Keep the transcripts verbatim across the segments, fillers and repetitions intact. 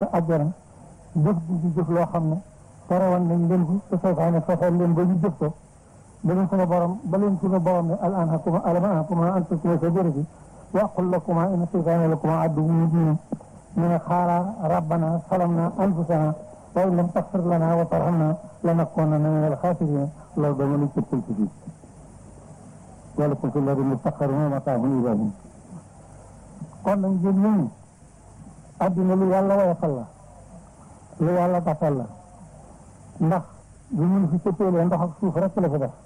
àjjana jëf di jëf loo xam ne terewoon nañ leen ko te seytaane fexeel leen ba ñu jëf ko ba leen sunu borom ba leen sunu borom ne al anhakuma alam anhakuma an tasuma shajarati wa aqul lakuma inna seytaana lakuma aduwwun mubin ñu ne xaala rabbana salamna anfusana wa in lam taghfir lana wa tarhamna lanakunanna minal khasirin loolu dama la cëppal ci biir wala ko fi lari mustaqarrun wa mataahun ilahin kon nag ngeen ñëw adduna lu yàlla woyofal la lu yàlla tafal la ndax bu ñu fi cëppeelee ndox ak suuf rek la fi def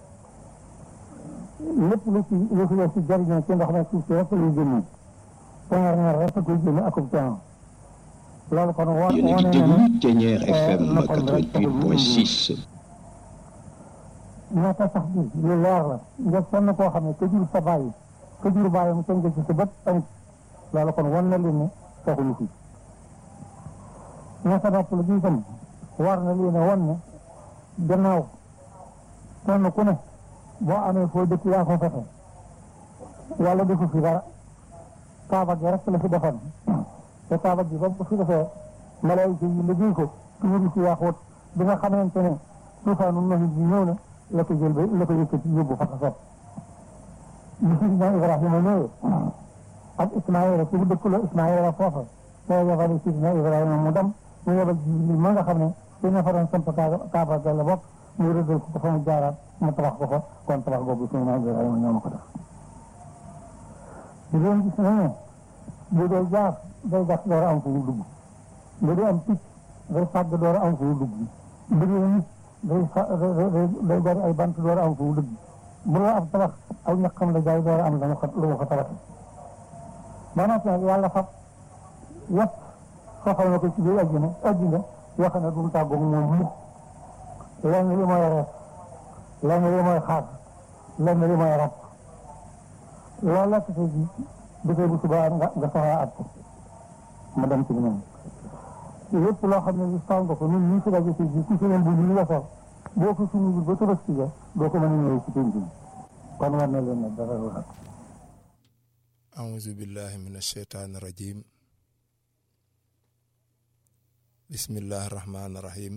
lépp lu ci lu fi def ci jariñoo ci ndox nag suuf si rek lay génne teñeer ñaar rek koy génne akub coono loolu kon woo yéen a ngi déglu Ténière F M quatre-vingt-huit point six. ñaata sax bi lu leer la nga sonn koo xam ne ka jur sa bàyyi ka jur bàyyi mu tënk ci sa bët amut loolu kon wan na leen ne taxuñu fi ñaata nopp la gi itam war na leen a wan ne gannaaw kenn ku ne boo amee foo dëkk yaa ko fexe yàlla defu fi dara kaaba gi rek la fi defoon te kaaba gi ba mu ko fi defee malaayika yi liggéey ko tuuri si yaaxoot bi nga xamante ne tuufaanu nahi bi ñëw na la ko jël ba la ko yëkkati yóbbu fa ko sopp bi sidina Ibrahima ñëwee ak Ismaïla ci bu dëkkuloo Ismaïla foofa te yebale sidina Ibrahima mu dem mu yebal Jibril ma nga xam ne ci ña fa doon samp kaaba ga la bokk mu rëddal ko fa mu jaaraat mu tabax ko fa kon tabax boobu sidina Ibrahima ñoo ma ko def di leen gis ne bu dee jaar day gas door a am fu mu dugg bu dee am picc day fàgg door a am fu mu dugg bu dee nit day fa day gari ay bant door a am fu mu dugg bu dee am tabax aw ñaqam la jaay door a am lu mu ko lu mu ko tabax ba noppi nag yàlla fab yëpp soxal na ko ci biir àjjana àjjana yoo xam ne du mu tàggoog moom mukk lenn li mooy rees lenn li mooy xaar lenn li mooy rab loolu la tase ji dafay bu subaa nga nga soxlaa at ko ma dem ci ñoom lépp loo xam ne li soxla nga ko ñun ñu si rajo si ji ci semaine bu ñu la soxla boo ko suñu ba Tabaski ga doo ko mën a ñëwee ci penc mi kon war na leen ne dara lu xat. A'uuzu billahi mina shaytaani rajiim. Bismillahi rahmaani rahiim.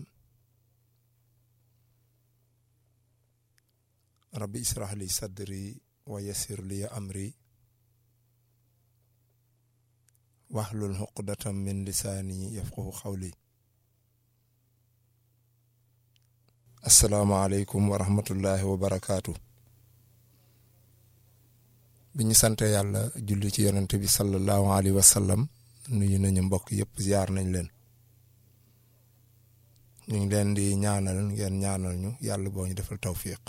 Rabbi israh li sadri wa yassir li amri wahlul uqdatam min lisaani yafqahu qawli. Assalaamu aleykum wa rahmatullahi wa barakaatu. bi ñu sante yàlla julli ci yonent bi sallallahu alayhi wa sallam nuyu nañu mbokk yëpp ziar nañ leen ñu ngi leen di ñaanal ngeen ñaanal ñu yàlla boo ñu defal tawfiq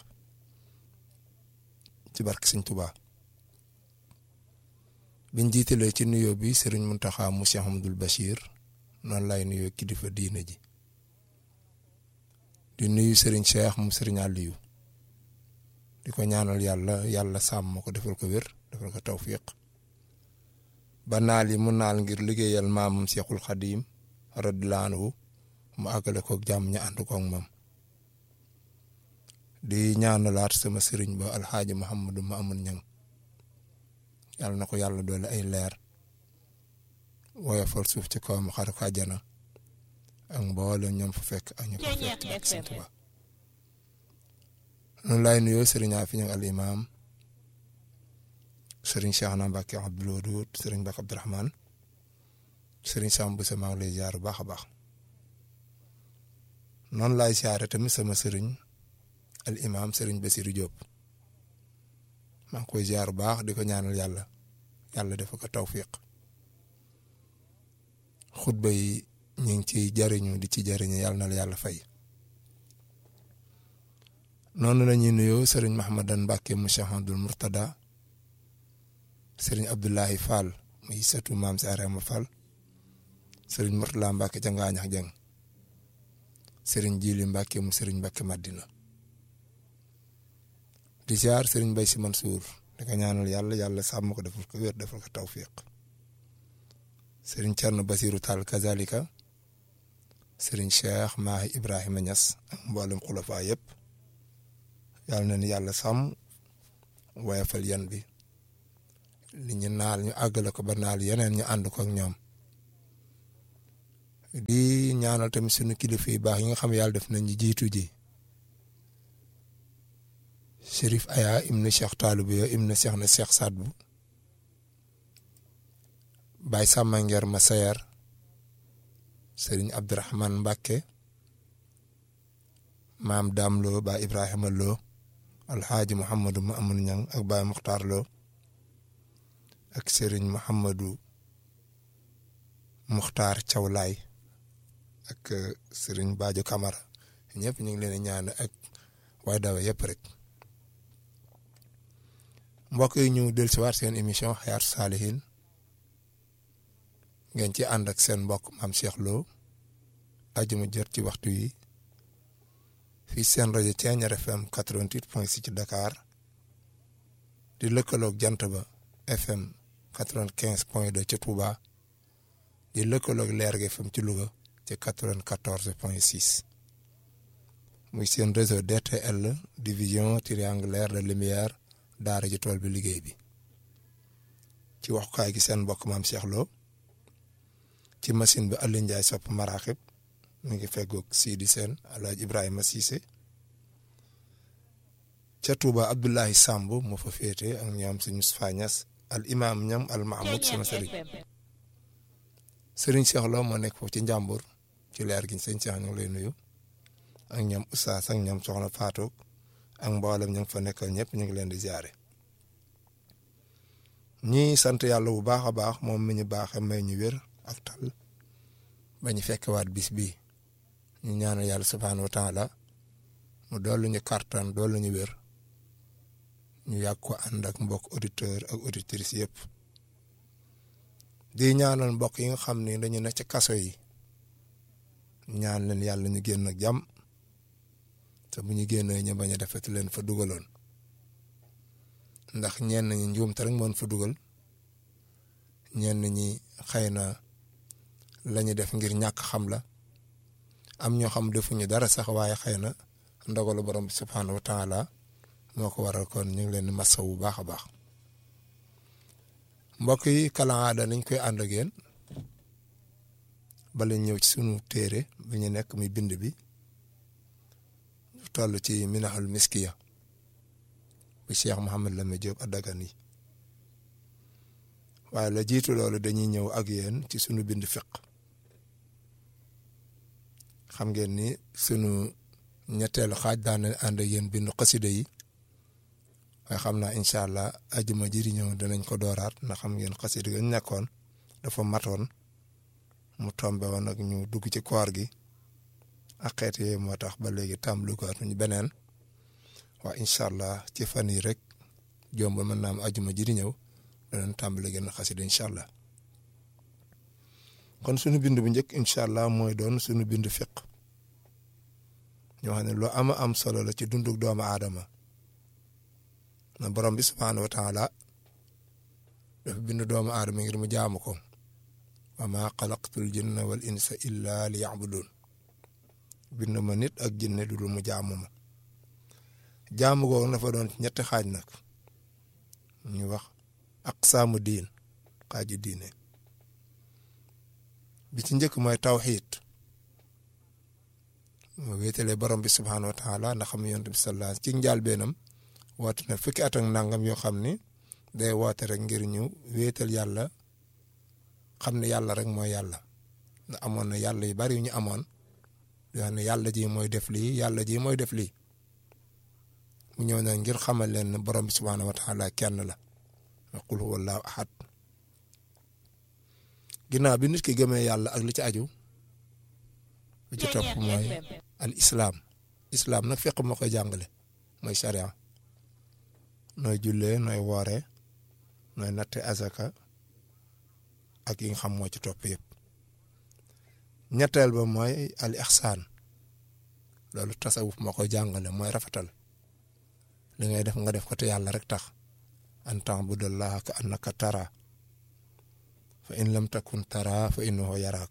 ci barke Sëñ Tuubaa biñ jiitalee ci nuyoo bi Sëriñ Muntaxa mu Cheikh Ahmadul Bachir noonu lay nuyoo kilifa diine ji di nuyu Sëriñ Cheikh mu Sëriñ Aliyu di ko ñaanal yàlla yàlla sàmm ko defal ko wér defal ko tawfiq ba naal yi mu naal ngir liggéeyal maamam Seexul Xadiim radiyallaahu anhu mu àggale ko jàmm ñu ànd ko ak moom di ñaanalaat sama sëriñ ba alxaaji Muhammadu Maamun Ñaŋ yàlla na ko yàlla doole ay leer woyofal suuf ci kawam xaru ko àjjana ak mboolem ñoom fa fekk ak ñu ko fekk ak Sëñ Tuubaa noonu laay nuyoo sëriñ Afi Ñaŋ al imaam sëriñ Cheikh na Mbacke Abdoul Wadoud sëriñ Mbacke Abdourahmane sëriñ Samb sa maa ngi lay ziar bu baax a baax noonu laay ziare tamit sama sëriñ al imaam sëriñ Bassirou Diop maa ngi koy ziar bu baax di ko ñaanal yàlla yàlla dafa ko tawfiq xutba yi ñu ngi ciy jariñu di ci jariñu yàlla na la yàlla fay. noonu la ñuy nuyoo sëriñ Mahamadan Mbacke mu Cheikh Abdoul Mourtada sëriñ Abdoulahi Fall muy sëtu maam si Arama Fall sëriñ Mourtala Mbacke ca Ngaañax Jeng sëriñ Jili Mbacke mu sëriñ Mbacke Madina di ziar sëriñ Bay Si Mansour di ko ñaanal yàlla yàlla sàmm ko defal ko wér defal ko tawfiq sëriñ Cerno Basiru Tall kazalika sëriñ Cheikh Mahi Ibrahima Niass ak mboolem xulafa yëpp yàlla na ni yàlla sàmm woyofal yan bi li ñu naal ñu àggale ko ba naal yeneen ñu ànd ko ak ñoom di ñaanal tamit sunu kilifa yu baax yi nga xam yàlla def nañ jiitu ji Chérif Aya ibnu Cheikh Taalib yo ibnu Cheikh na Cheikh Sadbu Baye Samba Nguer Massayer Serigne Abdourahmane Mbacke maam Dame Lo Baye Ibrahima Lo Alxaaji Mouhamadou Mamoun Niang ak Baye Muxtaar Lo ak Serigne Mouhamadou Muxtaar Thiawlaay ak Serigne Badio Camara ñëpp ñu ngi leen a ñaan ak way dawe yëpp rek mbokk yi ñu del si waat seen émission Hayatou Salihine ngeen ci ànd ak seen mbokk Mame Cheikh Lo ajuma jot ci waxtu yi fii seen rajo Thiéniere F M quatre-vingt-huit point six ci Dakar di lëkkaloog jant ba F M quatre-vingt-quinze point deux ci Touba di lëkkaloog Lergui F M ci Louga ci quatre-vingt-quatorze point six muy seen réseau D T L division triangulaire de lumière daara ji tool bi liggéey bi ci waxukaay gi seen mbokk Mame Cheikh Lo ci machine bi Aliou Ndiaye sopp maraxib mi ngi feggoog Sidi Sène Alaaji Ibrahima Cissé ca Touba Abdoulaye Samb moo fa féete ak ñoom si Moustapha Niass al imam ñam al mahmoud sama sëriñ sëriñ Cheikh Lo moo nekk foofu ci njàmbur ci leer gi sëñ Cheikh ñu ngi lay nuyu ak ñoom Oustaz ak ñoom soxna Fatou ak mboolem ñu ngi fa nekkal ñëpp ñu ngi leen di ziare ñii sant yàlla bu baax a baax moom mi ñu baaxee may ñu wér ak tal ba ñu fekkewaat bis bii ñu ñaanal yàlla subhaanahu wa taala mu dollu ñu kartan dollu ñu wér ñu yàgg ko ànd ak mbokk auditeur ak auditrice yëpp di ñaanal mbokk yi nga xam ne dañu ne ci kaso yi ñaan leen yàlla ñu génn ak jàmm te bu ñu génnee ñu bañ a defati leen fa dugaloon ndax ñenn ñi njuumte rek mën fa dugal ñenn ñi xëy na la ñu def ngir ñàkk xam la am ñoo xam defuñu dara sax waaye xëy na ndogalu borom bi subhaanahu wa taala moo ko waral kon ñu ngi leen di massa bu baax a baax mbokk yi kala aada nañ koy ànd ak yéen bala ñëw ci sunu téere bi ñu nekk muy bind bi toll ci minahul miskiya bu Cheikh Mouhamed Lamine Diop Adagani waaye la jiitu loolu dañuy ñëw ak yéen ci sunu bind fiq xam ngeen ni sunu ñetteelu xaaj daan na ànd ak yéen bindu xasida yi waaye xam naa incha allah ajuma ji di ñëw danañ ko dooraat ndax xam ngeen xasida ga ñu nekkoon dafa matoon mu tombe woon ak ñu dugg ci koor gi ak xeet yooyu moo tax ba léegi tàmbali ko ñu beneen waa incha allah ci fan yi rek jomb mën naa am ajuma ji di ñëw danañ tàmbali gën a xasida incha allah kon sunu bind bu njëkk incha allah mooy doon sunu bind fiq ñoo xam ne loo ama am solo la ci dunduk doomu aadama na borom bi subhaanahu wa taala dafa bind doomu aadama ngir mu jaamu ko wa ma xalaqtul jinna wal insa illa li yabudun bind ma nit ak jinne du dul mu jaamu ma jaamu googu dafa doon ñetti xaaj nag ñu wax aqsaamu diin xaaji diine bi ci njëkk mooy tawxiid mu wéetale borom bi subhaanahu wa taala ndax xam yonent bi sallallahu ci njaal beenam woote na fukki at ak nangam yoo xam ni day woote rek ngir ñu wéetal yàlla xam ne yàlla rek mooy yàlla na amoon na yàlla yu bari yu ñu amoon yoo xam ne yàlla ji mooy def lii yàlla ji mooy def lii mu ñëw na ngir xamal leen ne borom bi subhaanahu wa taala kenn la qul huwa allahu ahad ginnaaw bi nit ki gëmee yàlla ak li ci aju li ci topp mooy al islaam islaam nag fiq moo koy jàngale mooy sharia nooy jullee nooy woore nooy natte azaka ak yi nga xam moo ci topp yëpp ñetteel ba mooy al ihsaan loolu tasawuf moo koy jàngale mooy rafetal li ngay def nga def ko te yàlla rek tax an ta'budallaha ka annaka tara fa in lam takun tara fa innahu yaraak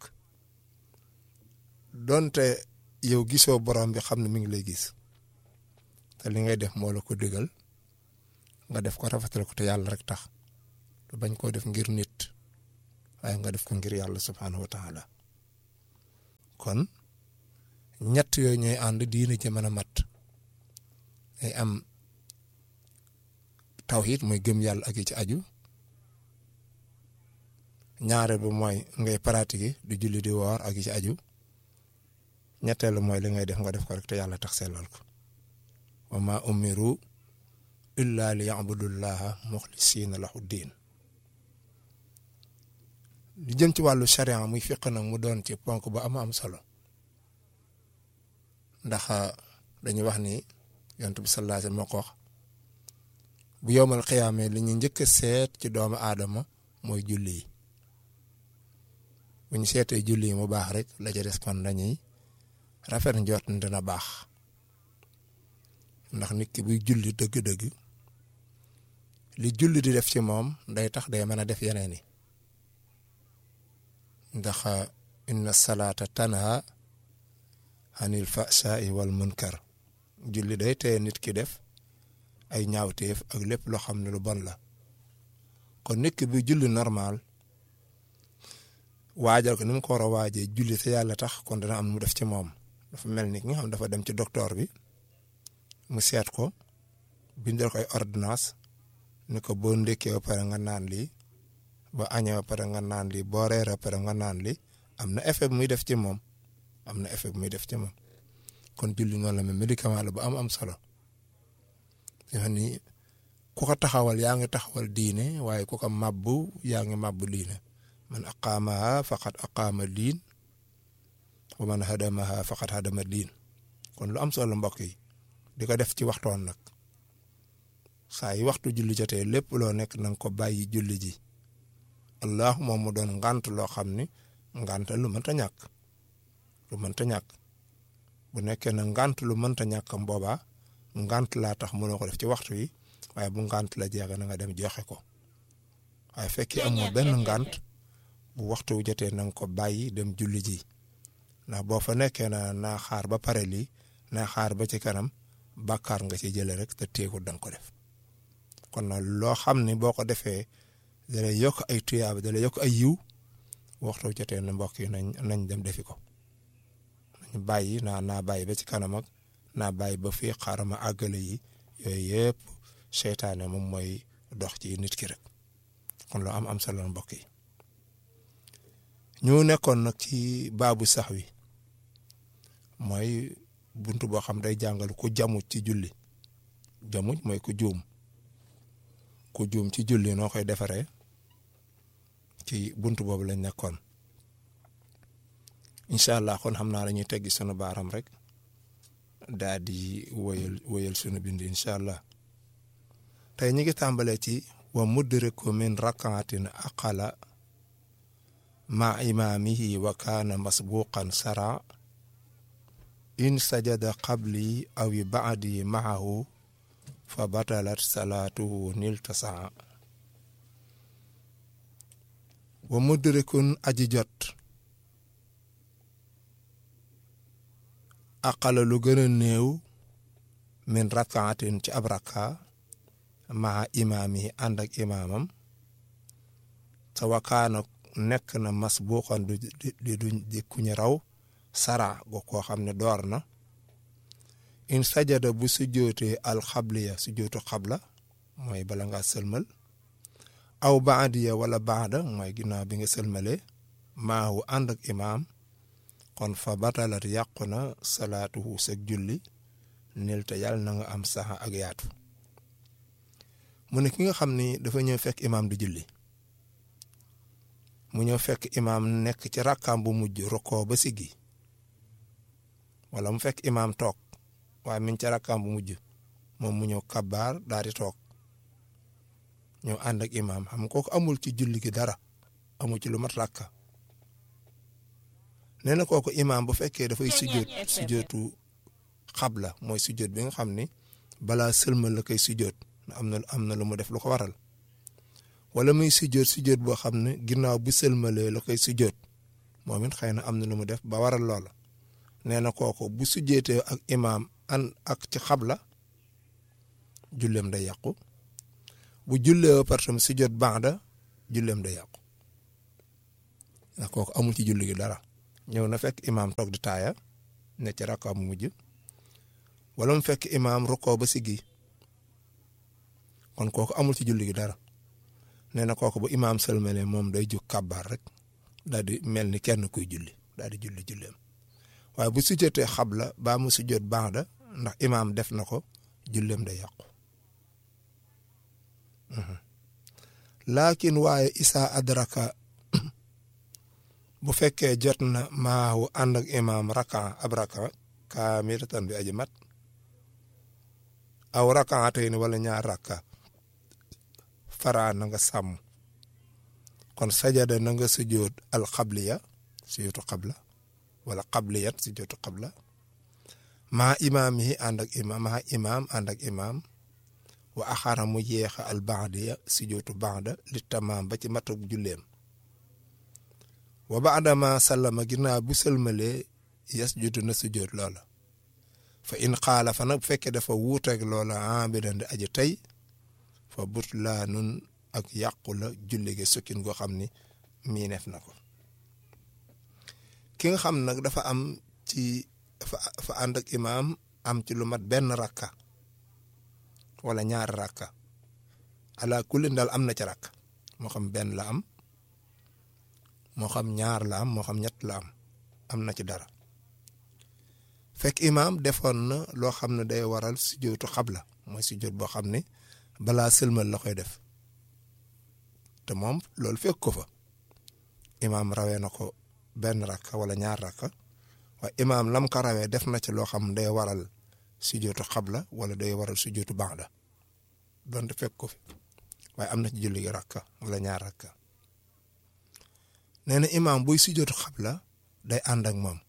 donte yow gisoo borom bi xam ne mi ngi lay gis te li ngay def moo la ko digal nga def ko rafetal ko te yàlla rek tax te bañ koo def ngir nit waaye nga def ko ngir yàlla subhaanahu wa taala kon ñett yooyu ñooy ànd diine ci mën a mat day am tawhid mooy gëm yàlla ak yi ci aju ñaareel bi mooy ngay pratiquer di julli di woor ak yi ci aju ñetteelu mooy li ngay def nga def ko rek te yàlla tax sellal ko wa ma umiru illa li ya'budullaha muxlisiina lahu diin li jëm ci wàllu charia muy fiq nag mu doon ci ponk ba am am solo ndax dañuy wax ni yonent bi sallallahu alayhi wasallam moo ko wax bu yowmal xiyaame li ñu njëkk a seet ci doomu aadama mooy julli yi bu ñu seetee julli yi mu baax rek la ca des kon dañuy rafet njort dina baax ndax nit ki buy julli dëgg-dëgg li julli di def ci moom day tax day mën a def yeneen yi ndax inna salaata tanha anil fahsaa'i wal munkar julli day teye nit ki def ay ñaawteef ak lépp loo xam ne lu bon la kon nit ki buy julli normal waajal ko ni mu ko war a waajee julli te yàlla tax kon dana am mu def ci moom dafa mel ni ki nga xam dafa dem ci docteur bi mu seet ko bindal ko ay ordonnance ni ko boo ndékkee ba pare nga naan lii ba añee ba pare nga naan lii boo reeree ba pare nga naan lii am na effet bu muy def ci moom am na effet bu muy def ci moom kon julli noonu la mais médicament la bu am am solo yoo ni ku ko taxawal yaa ngi taxawal diine waaye ku ko mabbu yaa ngi mabbu diine man aqaamaha faqad aqaama diin wa man hadamaha faqad hadama diin kon lu am solo mbokk yi di ko def ci waxtoon nag saa yi waxtu julli jotee lépp loo nekk na nga ko bàyyi julli ji allahuma mu doon ngant loo xam ni ngant lu mënta ñàkk lu mënta ñàkk bu nekkee na ngant lu mënta ñàkk boobaa ngant laa tax mënoo ko def ci waxtu yi waaye bu ngant la jeexee na nga dem joxe ko waaye fekkee amoo benn ngant bu waxtu wu jotee na nga ko bàyyi dem julli ji ndax boo fa nekkee na naa xaar ba pare lii naa xaar ba ci kanam bàkkaar nga ci jëlee rek te teekul da nga ko def kon nag loo xam ne boo ko defee da lay yokk ay tuyaaba da lay yokk ay yiw waxtu jotee na mbokk yi nañ nañ dem defi ko nañ bàyyi naa naa bàyyi ba ci kanam ak naa bàyyi ba fii xaaral ma àggale yi yooyu yëpp seytaane moom mooy dox ci nit ki rek kon loo am am solo mbokk yi ñu nekkoon nag ci baabu sax wi mooy buntu boo xam day jàngal ku jamuj ci julli jamuj mooy ku juum ku juum ci julli noo koy defaree ci buntu boobu lañ nekkoon incha allah kon xam naa dañuy teggi sunu baaram rek daal di woyal woyal sunu bind incha allah tey ñu ngi tàmbalee ci wa mudriku min rakaatin aqala ma imaamihi wa kaana masbuqan sara in sajada qabli aw ba'di ma'ahu fa batalat salaatuhu niltasaa wa mudrikun aji jot aqala lu gën a néew min rakaatin ci ab rakka maa imaamihi ànd ak imaamam sa wa kaana nekk na masbuqan du di du di kuñu raw sara go koo xam ne door na in sajada bu sujjootee alxabliya sujjootu xabla mooy bala nga sëlmal aw baadiya wala baada mooy ginnaaw bi nga sëlmalee maahu ànd ak imaam kon fa batalat yàqu na salaatuhu sag julli nil te yàlla na nga am saxa ak yaatu mu ne ki nga xam ni dafa ñëw fekk imaam di julli mu ñëw fekk imaam nekk ci rakkaam bu mujj rokoo ba siggi wala mu fekk imaam toog waaye min ca rakkaam bu mujj moom mu ñëw kabaar daal di toog ñëw ànd ak imaam xam nga kooku amul ci julli gi dara amul ci lu mat rakka nee na kooku imaam bu fekkee dafay sujjoot sujjootu xabla mooy sujjoot bi nga xam ni balaa sëlmal la koy sujjoot am na am na lu mu def lu ko waral wala muy sujjoot sujjoot boo xam ne ginnaaw bu sëlmalee la koy sujjoot moom it xëy na am na lu mu def ba waral loola nee na kooku bu sujjootee ak imaam an ak ci xabla julleem day yàqu bu jullee ba pare tam sujjoot baada julleem day yàqu ndax kooku amul ci julli gi dara ñëw na fekk imaam toog di taaya ne ci rakka mu mujj wala mu fekk imaam rukkoo ba siggi kon kooku amul ci julli gi dara nee na kooku bu imaam sëlmale moom day jóg kàbbaar rek daal di mel ni kenn kuy julli daal di julli julleem waaye bu sujjatee xabla baa mu sujjat baada ndax imaam def na ko julleem day yàqu laakin waaye isa adraka bu fekkee jot na maahu ànd ak imaam raka ab raka kaamilatan bi aji mat aw rakaatayni wala ñaar raka faraa na nga sàmm kon sajada na nga sujjoot al xabliya sujjootu xabla wala xabliyat sujjootu xabla maa imaam yi ànd ak imaam maa imaam ànd ak imaam wa axara mu yeexa al baadiya sujjootu baada li tamaam ba ci matuk julleem wa baadama sallama ginnaaw bu sëlmalee yasjudu na sujjoot loola fa in xaala fa nag bu fekkee dafa wuuteeg loola amidan di aji tey fa butlaanun ak yàqu la julli gi sukkin goo xam ni miineef na ko ki nga xam nag dafa am ci fa fa ànd ak imaam am ci lu mat benn rakka wala ñaari rakka ala kulli daal am na ci rakka moo xam benn la am moo xam ñaar la am moo xam ñett la am am na ci dara fekk imaam defoon na loo xam ne day waral sujjootu xabla mooy sujjoot boo xam ne balaa sëlmal la koy def te moom loolu fekk ko fa imaam rawee na ko benn rakka wala ñaar rakka waaye imaam lam ko rawee def na ci loo xam day waral sujjootu xabla wala day waral sujjootu baada donte fekk ko fi waaye am na ci julli gi rakka wala ñaar rakka nee na imaam buy sujjootu xabla day ànd ak moom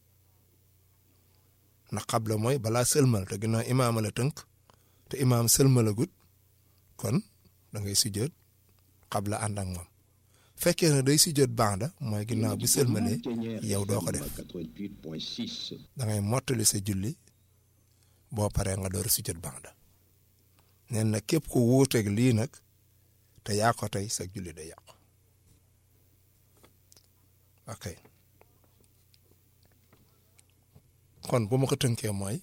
ndax xabla mooy balaa sëlmal te ginnaaw imaam la tënk te imaam sëlmalagut kon da ngay sujjoot xabla ànd ak moom fekkee ne day sujjoot baada mooy ginnaaw bu sëlmalee yow doo ko def da ngay mottali sa julli boo paree nga door sujjoot baada nee na képp ku wuuteeg lii nag te yaa ko tey sa julli day yàqu ok kon bu ma ko tënkee mooy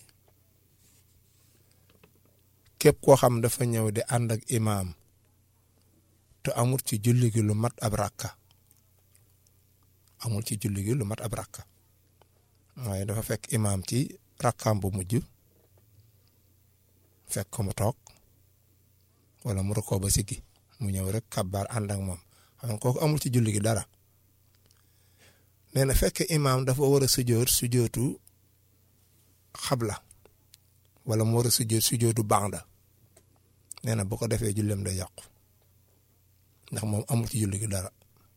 képp koo xam dafa ñëw di ànd ak imaam te amul ci julli gi lu mat ab rakka amul ci julli gi lu mat ab rakka waaye dafa fekk imaam ci rakkaam bu mujj fekk ko mu toog wala mu rukkoo ba siggi mu ñëw rek kabbaar ànd ak moom xam nga kooku amul ci julli gi dara nee na fekk imaam dafa war a sujjoot sujjootu xabla wala mu war a sujjoot sujjootu baada nee na bu ko defee jullem day yàqu ndax moom amul ci julli gi dara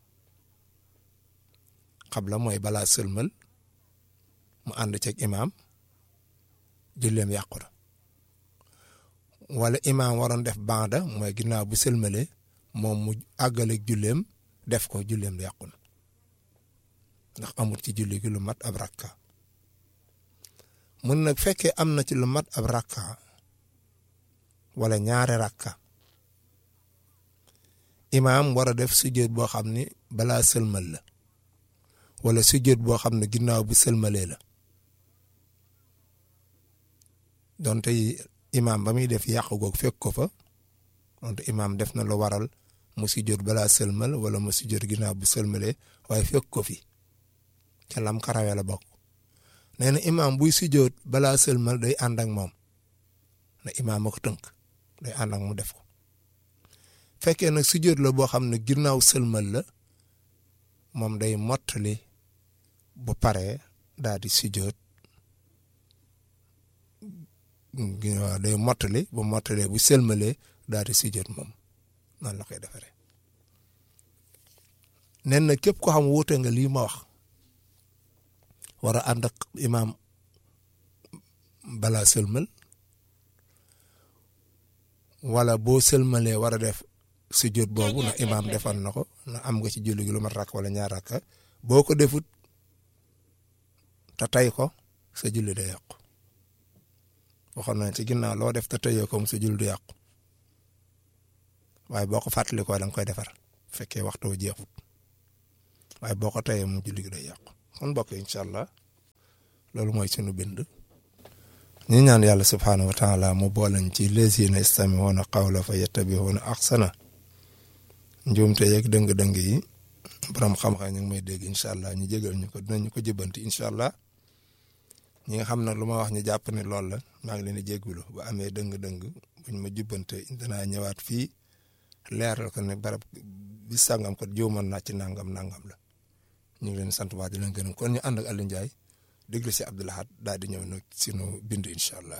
xabla mooy balaa sëlmal mu ànd ceeg imaam jullem yàqu na wala imaam waroon def baada mooy ginnaaw bu sëlmalee moom mu àggaleeg julleem def ko julleem yàqu na ndax amul ci julli gi lu mat ab rakka mun nag fekkee am na ci lu mat ab rakka wala ñaari rakka imaam war a def sujjóot boo xam ne balaa sëlmal la wala sujjóot boo xam ne ginnaaw bu sëlmalee la donte imaam ba muy def yàqu goog fekk ko fa donte imaam def na lu waral mu sujjóot balaa sëlmal wala mu sujjóot ginnaaw bu sëlmalee waaye fekk ko fi ca lam karawee la bokk nee na imaam buy sujjóot balaa sëlmal day ànd ak moom na imaam a ko tënk day ànd ak mu def ko fekkee nag sujjóot la boo xam ne ginnaaw sëlmal la moom day mottali bu paree daal di sujjóot waaw day mottali bu mottalee bu sëlmalee daal di sujjóot moom noonu la koy defaree nen na képp ko xam wuute nga lii ma wax war a ànd ak imaam balaa sëlmal wala boo sëlmalee war a def sujjóot boobu na imaam defal na ko na am nga ci julli gi lu mat rakk wala ñaar rakk boo ko defut te tey ko sa julli day yàqu waxoon nañ ci ginnaaw loo def te teyoo ko mu sa julli du yàqu waaye boo ko fàttalikoo da nga koy defar fekkee waxtu jeexut waaye boo ko teyee mu julli gi day yàqu kon mbokk incha allah loolu mooy sunu bind ñu ñaan yàlla subhaanahu wa taala mu booleñ ci lazina yastami'una qawla fa yattabi'una ahsana njuumte yeeg dëng-dëng yi borom xam-xam ñu ngi may dégg incha allah ñu jégal ñu ko dinañu ko jëbanti incha allah ñi nga xam nag lu ma wax ñu jàpp ne loolu la maa ngi leen di jégalu bu amee dëng-dëng buñ ma jubbante danaa ñëwaat fii leeral ko ne barab bi sàngam kat juumoon naa ci nangam nangam la ñu ngi leen sant waa di leen gërëm kon ñu ànd ak Aliou Ndiaye déglu si Abdou Lahad daal di ñëw nag sunu bind incha allah.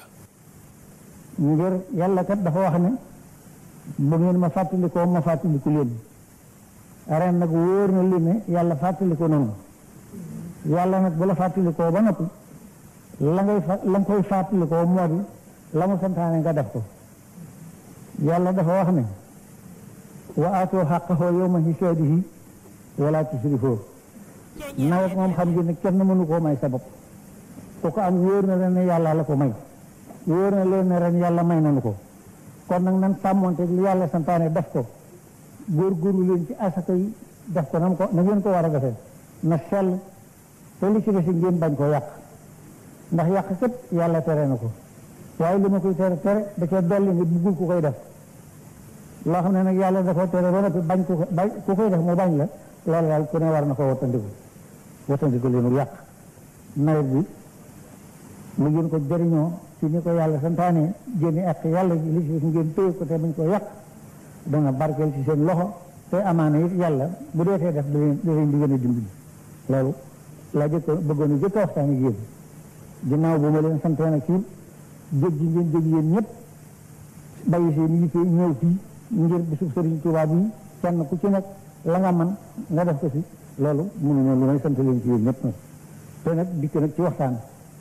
ngir yàlla kat dafa wax ne bu ngeen ma fàttalikoo ma fàttaliku leen ren nag wóor na li ne yàlla fàttaliko noonu yàlla nag bu la fàttalikoo ba noppi la ngay fa la nga koy fàttalikoo moo di la mu santaane nga def ko yàlla dafa wax ne wa aatoo xaqahu yawma hisaadihi wala tusrifoo nawet moom xam ngeen ne kenn mënu koo may sa bopp ku ko am wóor na leen ne yàlla la ko may wóor na leen ne ren yàlla may nañu ko kon nag nan sàmmonte li yàlla santaane def ko góorgóorlu leen ci asaka yi def ko nam ko na ngeen ko war a defee na sell te li ci des ngeen bañ ko yàq ndax yàq kat yàlla tere na ko waaye li ma koy tere tere da cee dolli nga buggul ku koy def loo xam ne nag yàlla da ko tere ba noppi bañ ku ko bañ ku koy def mu bañ la loolu daal ku ne war na ko wattandiku wattandiku leenu yàq nawet bi mu ngeen ko jëriñoo ci ni ko yàlla santaane génne ak yàlla li ci ngeen téye ko te bañ ko yàq dana barkeel ci seen loxo te amaana it yàlla bu deetee def da leen da leen di gën a dimbali loolu laa jëkk bëggoon a jëkk waxtaan ak yéen ginnaaw bu ma leen santee nag ci jóg ji ngeen jóg yéen ñëpp bàyyi seen yitte ñëw fii ngir bisub Sëriñ Tuubaa bi kenn ku ci nekk la nga man nga def ko ci loolu mënu ma lu may sant leen ci yéen ñëpp nag te nag dikk nag ci waxtaan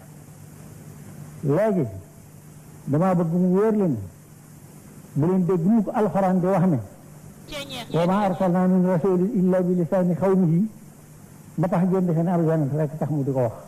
léegi damaa bëgg mu wóor leen bu leen dégg mu ko alxuraan di wax ne wa maa arsalnaa min rasuulin illaa bi lisaani xawmihi ba tax ngeen defe ne ab yonent rek tax mu di ko wax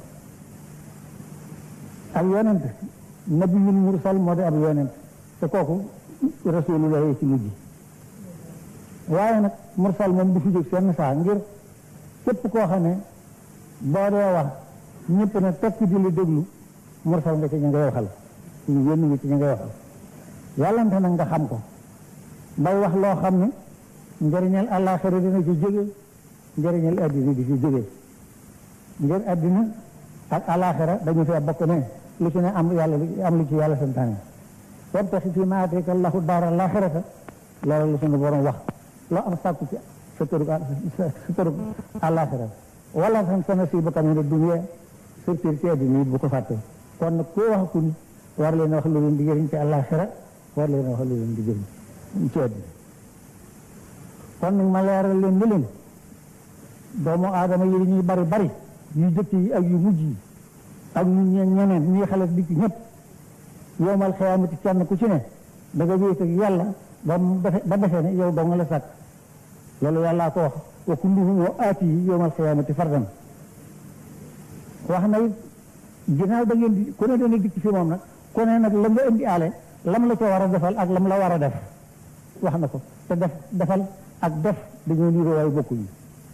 ab yonent nabiyyun mursal moo di ab yonent te kooku rasuulullaahi ci mujj waaye nag mursal moom du fi jóg seen saa ngir képp koo xam ne boo dee wax ñëpp ne tekk di la déglu mursal nga ci ñu ngay waxal ñu yónni nga ci ñu ngay waxal yàllante nag nga xam ko bay wax loo xam ne njëriñal àllaaxira dina ci jóge njëriñal addina di ci jóge ngir addina ak àllaaxira dañu fee bokk ne lu ci ne am yàlla am lu ci yàlla santaane wabtaxi fii maa aataaka llaahu daara l-aaxirata loolu la suñu borom wax loo am sàkku ci sa tërug sa tërug àllaaxira wala tansa nasiibaka mina dunya surtout ci addina it bu ko fàtte kon nag koo wax ku nit war leen wax lu leen di jëriñ ci àllaaxira war leen wax lu leen di jëriñ ci addina kon nag ma leeral leen ni leen doomu aadama yi ñuy bari bari yu jëkk yi ak yu mujj yi ak ñu ñeneen ñuy xale dikk ñëpp yowmal xiyaamati kenn ku ci ne da nga wéet ak yàlla ba mu defe ba defee ne yow dong la sàkk loolu yàllaa ko wax wa kulluhum aati yi yowmal xiyaamati fardan wax na it ginnaaw da ngeen di ku ne dana dikk fi moom nag ku ne nag la nga indi aale lam la ca war a defal ak lam la war a def wax na ko te def defal ak def dañoo niroo waaye bokkuñu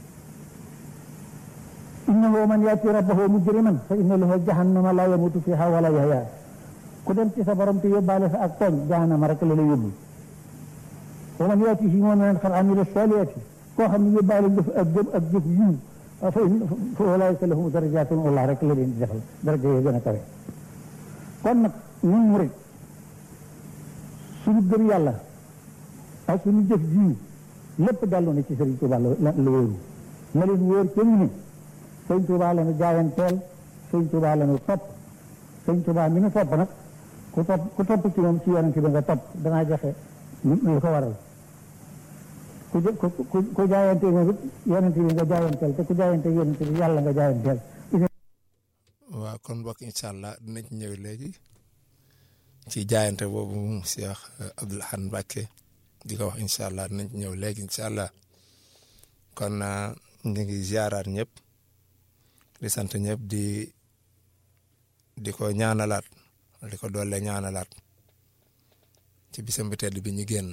innahu man yaati rabbahu mujriman fa inna lahu jahannama la yamutu fiha wala yahya ku dem ci sa borom te yóbbaale fa ak tooñ jahannama rek la la yóbbu wa man yaatihi mu'minan qad amila salihati koo xam ne yóbbaale jëf ak jëf ak jëf yiw fa fa ulaa'ika lahum darajatun ulaa rek la leen di defal daraja yi gën a kawe kon nag ñun murid suñu gëm yàlla ak suñu jëf jiw lépp dellu na ci Sëriñ Tuubaa la la wóoru na leen wóor ca ñu ne Sëriñ Tuubaa la nu jaayanteel Sëriñ Tuubaa la nu topp Sëriñ Tuubaa mi nu topp nag ku topp ku topp ci moom ci yonent bi nga topp danaa joxe lu ko waral ku ku ku jaayante moom it yonent bi nga jaayanteel te ku jaayante yonent bi yàlla nga jaayanteel. waaw kon mbokk incha allah dinañ ñëw léegi ci jaayante boobu Cheikh Abdou Lahad Mbacké di ko wax incha allah dinañ ñëw léegi incha allah kon ñu ngi ziaraat ñëpp di sant ñëpp di di ko ñaanalaat di ko doole ñaanalaat ci bisam bi tedd bi ñu génn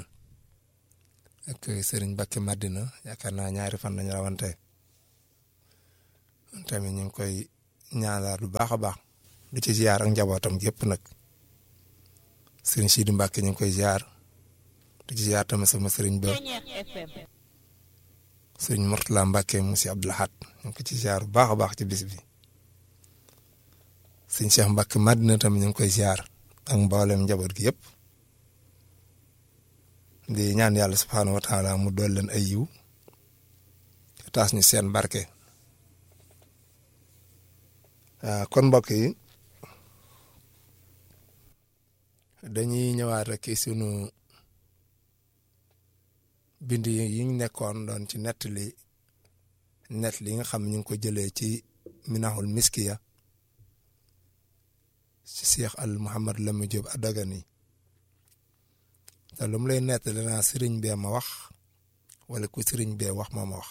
ak Serigne Mbacké Madina yaakaar naa ñaari fan lañu rawante tamit ñu ngi koy ñaanal bu baax a baax di ci ziar ak njabootam gépp nag sëriñ Sidi Mbacke ñu ngi koy ziar di ci ziar tamit sama sëriñ ba sëriñ Mourtala Mbacke monsieur Abdoul Ahad ñu ngi ko ci ziar bu baax a baax ci bis bi sëriñ Cheikh Mbacke Madina tamit ñu ngi koy ziar ak mboolem njaboot gi yëpp di ñaan yàlla subhaanahu wa taala mu dool leen ay yiw taas ñu seen barke kon mbokk yi dañuy ñëwaat rek ci sunu bind yi ñu nekkoon doon ci nettali nettali yi nga xam ne ñu ngi ko jëlee ci Minahul Miskiya ci Cheikh al Mouhamad Lamine Diop Adagani te lu mu lay nettali naa sëriñ bee ma wax wala ku sëriñ bee wax ma ma wax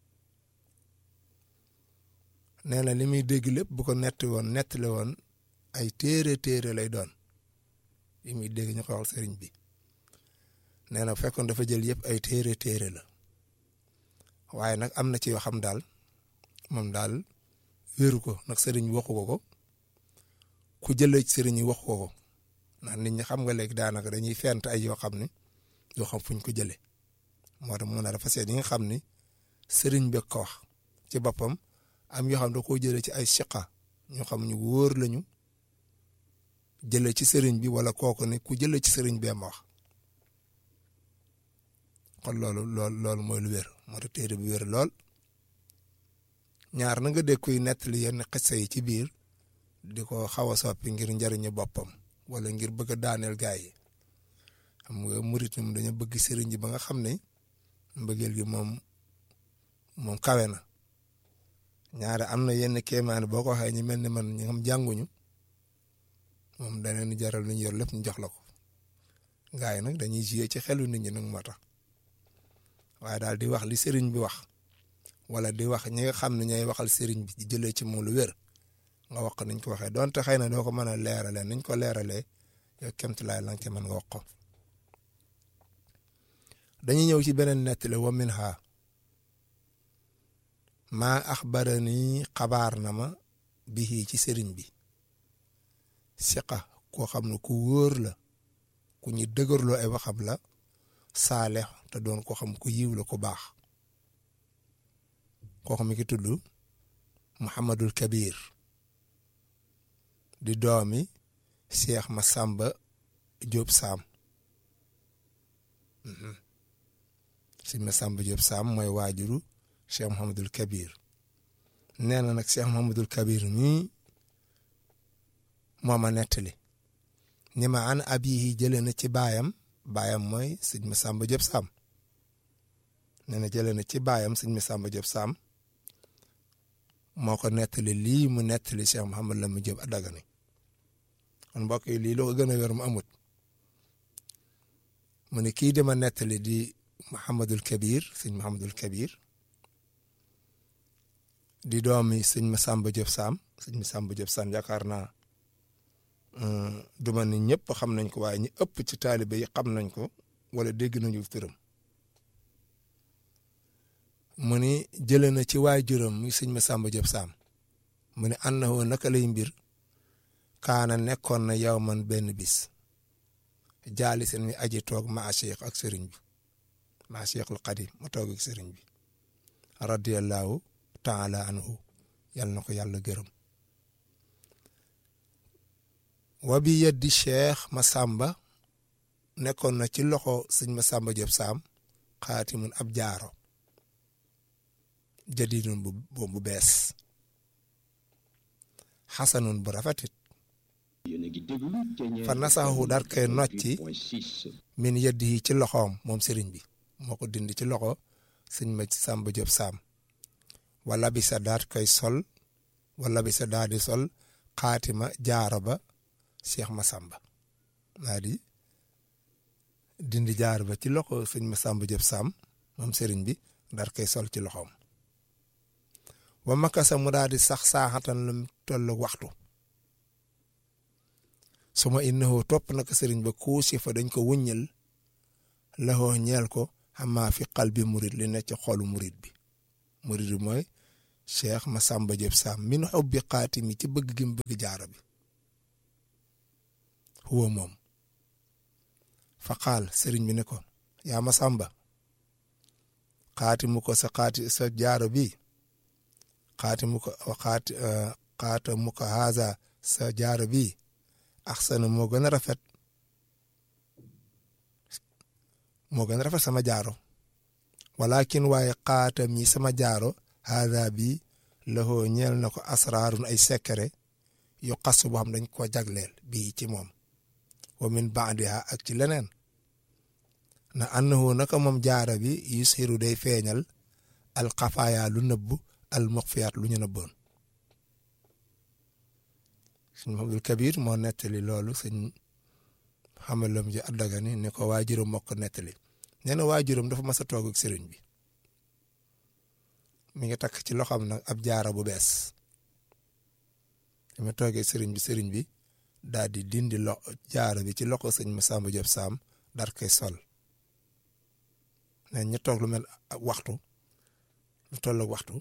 nee na li muy dégg lépp bu ko netti woon nettali woon ay téere téere lay doon li muy dégg ñu ko wax sëriñ bi nee na fekkoon dafa jël yëpp ay téere téere la waaye nag am na ci yoo xam daal moom daal wéeru ko nag sëriñ waxu ko ko ku jëlee ci sëriñ yi waxu ko ko ndax nit ñi xam nga léegi daanaka dañuy fent ay yoo xam ne yoo xam fuñ ko jëlee moo tax mu ne dafa seet yi nga xam ni sëriñ bi ko wax ci boppam am yoo xam da koo jëlee ci ay siqa ñoo xam ñu wóor lañu jëlee ci sëriñ bi wala kooku ne ku jëlee ci sëriñ bee ma wax kon loolu loolu loolu mooy lu wér moo tax téere bi wér lool ñaar na nga dégg kuy nettali yenn xissa yi ci biir di ko xaw a soppi ngir njariñu boppam wala ngir bëgg a daaneel gaay yi xam nga murit ñoom dañoo bëgg sëriñ bi ba nga xam ne mbëggeel gi moom moom kawe na ñaare am na yenn kéemaan boo ko waxee ñu mel ni man ñi xam jànguñu moom daneen jaral lu ñu yor lépp ñu jox la ko gaay yi nag dañuy jouer ci xelu nit ñi nag moo tax waaye daal di wax li sëriñ bi wax wala di wax ñi nga xam ne ñooy waxal sëriñ bi di jëlee ci moom lu wér nga wax ko niñ ko waxee donte xëy na doo ko mën a leeralee niñ ko leeralee yow kemtulaay la nga ca mën nga wax ko dañuy ñëw ci beneen nettali wa minha maa axbarani xabaar na ma bihi ci sëriñ bi siqa koo xam ne ku wóor la ku ñu dëgërloo ay waxam la saalex te doon ko xam ku yiw la ku baax koo xam mi ki tudd Muhammadul Kabir di doomi Cheikh Massamba Diop Sam si Massamba Diop Sam mooy waajuru Cheikh Muhammadul Kabir nee na nag Cheikh Muhammadul Kabir nii moo ma nettali ni ma an abihi jëlee na ci baayam baayam mooy sëñ Massamba Diop Sam nee na jëlee na ci baayam sëñ Massamba Diop Sam moo ko nettali lii mu nettali Cheikh Mouhamad Lamine Diop Adagani kon mbokk yi lii loo ko gën a wér mu amut mu ne kii dama nettali di Mouhamadul Kabir sëñ Mouhamadul Kabir di doomi sëñ Massamba Diop Sam sëñ Massamba Diop Sam yaakaar naa duma ni ñëpp xam nañ ko waaye ñi ëpp ci taalibe yi xam nañ ko wala dégg nañu turam mu ni jëlee na ci waajuram muy sëñ Massamba Diop Sam mu ne annahu naka lay mbir kaana nekkoon na yow man benn bis jaali seen mi aji toog ma Cheikh ak sëriñ bi ma Cheikhul Xadim mu toog ak sëriñ bi radiyallahu taala anhu yal na ko yàlla gërëm wa bi yeddi Cheikh Massamba nekkoon na ci loxo sëñ Massamba Diop Sam xaatimun ab jaaro jadidun bu bu bees xasanun bu rafetit fa nasaxu dar koy nocci min yeddi yi ci loxoom moom sëriñ bi moo ko dindi ci loxo sëñ Massamba Diop Sam wala bi sa daat koy sol wala bi sa daal di sol xaatima jaaro ba Cheikh Massamba naa di dindi jaaro ba ci loxo sëñ Massamba Diop Sam moom sëriñ bi dar koy sol ci loxoom wa makasa mu daal di sax saaxatan lu tollu waxtu suma innahu topp naka sëriñ ba kuusi fa dañ ko wuññal laxoo ñeel ko xamaa fi qalbi murid li nekk ci xolu murid bi murid bi mooy Cheikh Massamba Diop Sam min xubbi xaatimi ci bëgg gi mu bëgg jaara bi huwa moom fa qaal sëriñ bi ne ko yaa Massamba xaatimu ko sa xaati sa jaaro bi xaatimu ko xaati xaatamu ko haza sa jaaro bi axsana moo gën a rafet moo gën a rafet sama jaaro walakin waaye xaatam yi sama jaaro haada bi lahoo ñeel na ko asraarun ay secret yu xas boo xam dañ ko jagleel bii ci moom wa min baadiha ak ci leneen na annahu naka moom jaara bi yusiru day feeñal alxafaaya lu nëbb al muxfiyaat lu ñu nëbboon sëñ Abdul Kabir moo nettali loolu sëñ xamalam ji addagani ne ko waajuram moo ko nettali nee na waajuram dafa mas a toog ak sëriñ bi mi ngi takk ci loxoom nag ab jaara bu bees li ma toogee sëriñ bi sëriñ bi daal di dindi lo jaara bi ci loxo sëñ Massamba Diop Sam dar koy sol ne ñu toog lu mel waxtu lu tolloog waxtu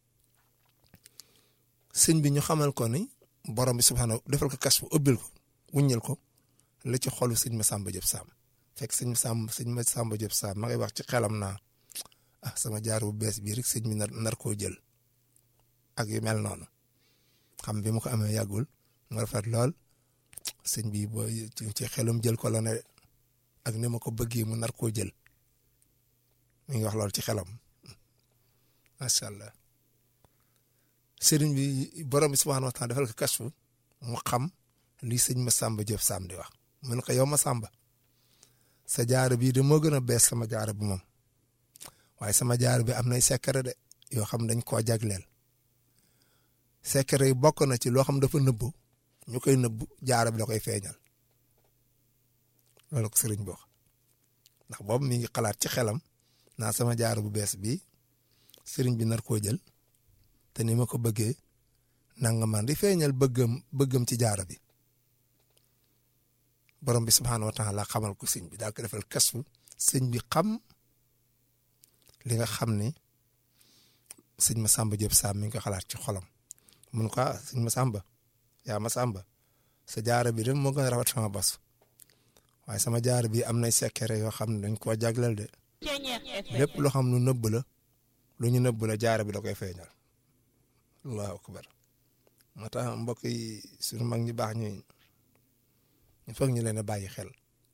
sëñ bi ñu xamal ko ni borom bi subhaanahu defal ko kas fu ëbbil ko wuññal ko la ci xolu sëñ Massamba Diop Sam fekk sëñ Massamba sëñ Massamba Diop Sam ma ngay wax ci xelam naa ah sama jaar bu bees bii rek sëñ bi nar nar koo jël ak yu mel noonu xam bi mu ko amee yàggul mu rafet lool sëñ bi boo ci xelum jël ko la ne ak ni ma ko bëggee mu nar koo jël mi ngi wax lool ci xelam macha allah sëriñ bi borom bi subhaanahu wa taala defal ko kasfu mu xam li sëñ Massamba Diop Sam di wax mu ne ko yow Massamba sa jaar bii de moo gën a bees sama jaar bi moom waaye sama jaar bi am nay secret de yoo xam dañ koo jagleel secret yi bokk na ci loo xam dafa nëbbu ñu koy nëbbu jaar bi da koy feeñal loolu ko sëriñ bi wax ndax boobu mi ngi xalaat ci xelam naa sama jaar bu bees bi sëriñ bi nar koo jël te ni ma ko bëggee nanga man di feeñal bëggam bëggam ci jaara bi borom bi subhaanahu wa taala xamal ko sëñ bi daal ko defal kasfu sëñ bi xam li nga xam ni sëñ Massamba Diop Sam mi ngi ko xalaat ci xolam mun ko ah sëñ Massamba yaa Massamba sa jaara bi de moo gën a rafet sama bos waaye sama jaara bi am nay secret yoo xam ne dañ koo jagleel de lépp loo xam lu nëbb la lu ñu nëbb la jaara bi da koy feeñal allahu akbar moo tax mbokk yi suñu mag ñi baax ñi ñu foog ñu leen a bàyyi xel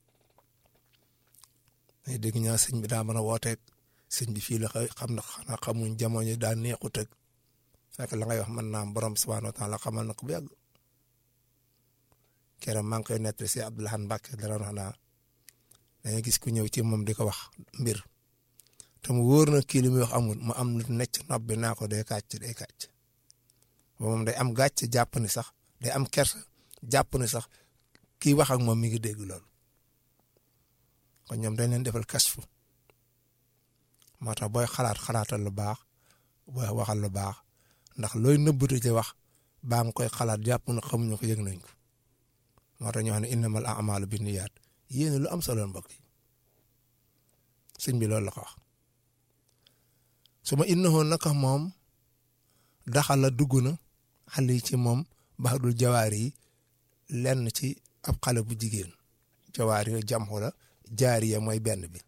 day dégg ñaa sëñ bi daa mën a wooteeg sëñ bi fii la xam na xanaa xamuñ jamono daa neexut ak fekk la ngay wax mën naa am borom subhaanahu wa taala xamal na ko bu yàgg keroog maa ngi koy nettali si Abdoulahan Mbàkke dara wax naa dañuy gis ku ñëw ci moom di ko wax mbir te mu wóor na kii li muy wax amul mu am lu necc nopp bi naa ko day kàcc day kàcc ba moom day am gàcc jàpp ni sax day am kersa jàpp ni sax kii wax ak moom mi ngi dégg loolu kon ñoom dañ leen defal kasfu moo tax booy xalaat xalaatal lu baax booy waxal lu baax ndax looy nëbbatu ci wax baa nga koy xalaat jàpp na xamuñu ko yëg nañ ko moo tax ñu wax ne innamal a'maalu binniyaat yéen lu am solo mbokk yi sëñ bi loolu la ko wax su ma innahu naka moom daxala dugg na xale yi ci moom baxdul jawaar yi lenn ci ab xale bu jigéen jawaar yi jamxu la jaariya mooy benn bi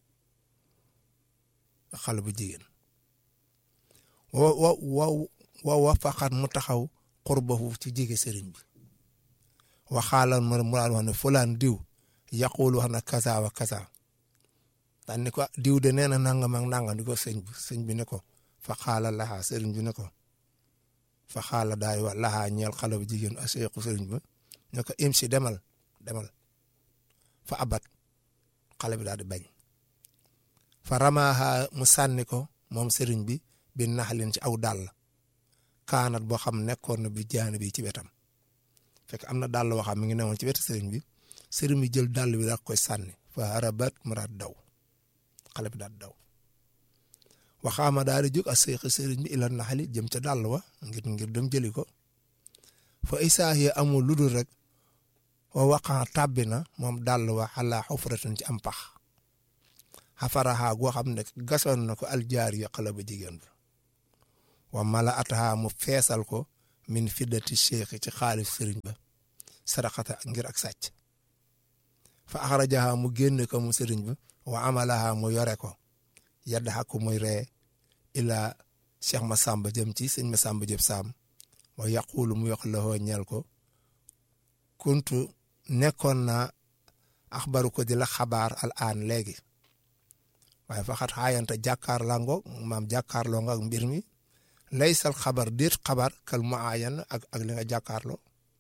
xale bu jigéen wa wa wa wa wa faqat mu taxaw xurbahu ci jege sëriñ bi waxaalan mu mu daan wax ne fulaan diw yaqul wax na kaza wa kaza daan ni ko diw de nee na nangam ak nangam di ko sëñ bi sëñ bi ne ko fa xaala laxaa sëriñ bi ne ko fa xaala daal di wax laxaa ñeel xale bu jigéen a seexu sëriñ bi ne ko im si demal demal fa abat xale bi daal di bañ fa ramaaha mu sànni ko moom sëriñ bi bi naxalin ci aw dàll kaanat boo xam nekkoon na bi jaani bi ci wetam fekk am na dàll boo xam mi ngi newoon ci wetu sëriñ bi sëriñ bi jël dàll bi daal koy sànni fa harabat mu daal daw xale bi daal daw waxaama daal di jóg a seexi sëriñ bi ila naxali jëm ca dàll wa ngir ngir dem jëli ko fa isaax yi amul lu dul rek wa waqaa tàbbi na moom dàll wa xalaa xufratin ci am pax xafaraxaa goo xam ne gasoon na ko aljaar ya xale ba jigéen ba wa mala ataha mu feesal ko min fiddati cheikh ci xaalis sëriñ ba saraxata ngir ak sàcc fa axrajaha mu génne ko mu sëriñ ba wa amalaha mu yore ko yadda xakku muy ree ila cheikh Massamba jëm ci sëñ Massamba jëm saam wa yaqulu mu yox lahoo ñeel ko kuntu nekkoon naa axbaru ko di la xabaar al aan léegi waaye faxat xaayanta jàkkaar lango maam jàkkaarloo nga ak mbir mi laysal xabar déet xabar kal mu aayan ak ak li nga jàkkaarloo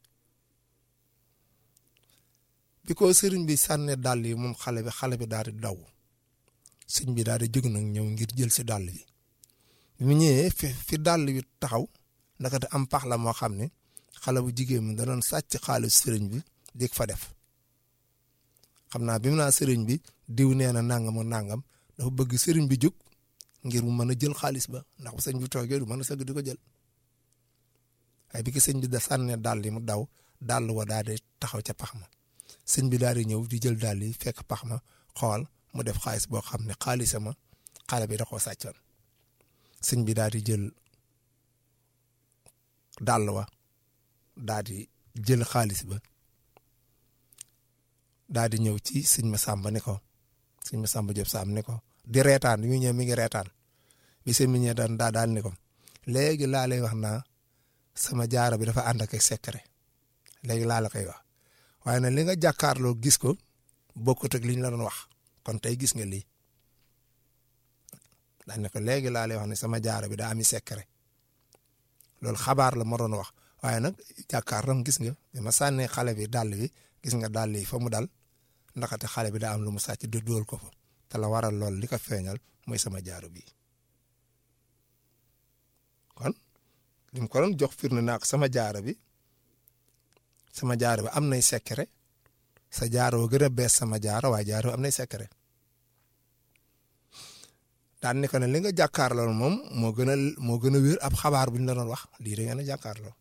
bi ko sëriñ bi sànne dàll yi moom xale bi xale bi daal di daw sëñ bi daal di jóg nag ñëw ngir jël si dàll bi bi mu ñëwee fi fi dàll bi taxaw ndakate am pax la moo xam ne xale bu jigéen mi da doon sàcc xaalis sëriñ bi di fa def xam naa bi mu naa sëriñ bi diw nee na nangam ak nangam dafa bëgg sëriñ bi jóg ngir mu mën a jël xaalis ba ndax bu sëñ bi toogee du mën a sëgg di ko jël waaye bi ki sëñ bi da sànne dàll yi mu daw dàll wa daal di taxaw ca pax ma sëñ bi daal di ñëw di jël dàll yi fekk pax ma xool mu def xaalis boo xam ne xaalisama xale bi da koo sàccoon sëñ bi daal di jël dàll wa daal di jël xaalis ba daal di ñëw ci sëñ Massamba ni ko sëñ Massamba Diop Sam ni ko di reetaan bi mu ñëw mi ngi reetaan bi sëñ bi ñëwee daan daa daal ni ko léegi laa lay wax naa sama jaara bi dafa ànd ak secret léegi laa la koy wax waaye nag li nga jàkkaarloo gis ko bokkut ak li ñu la doon wax kon tey gis nga lii daan ne ko léegi laa lay wax ne sama jaara bi daa ami secret loolu xabaar la ma doon wax waaye nag jàkkaarloo gis nga bi ma sànnee xale bi dàll bi gis nga dàll yi fa mu dal ndaxate xale bi daa am lu mu sàcc di dóol ko fa te la waral lool li ko feeñal mooy sama jaaro bi kon li mu ko doon jox firnde naa ko sama jaaro bi sama jaaro bi am nay secret sa jaaro gën a bees sama jaaro waaye jaaro am nay secret daan ne ko ne li nga jàkkaarloo moom moo gën a moo gën a wér ab xabaar bu ñu la doon wax lii da ngeen a jàkkaarloo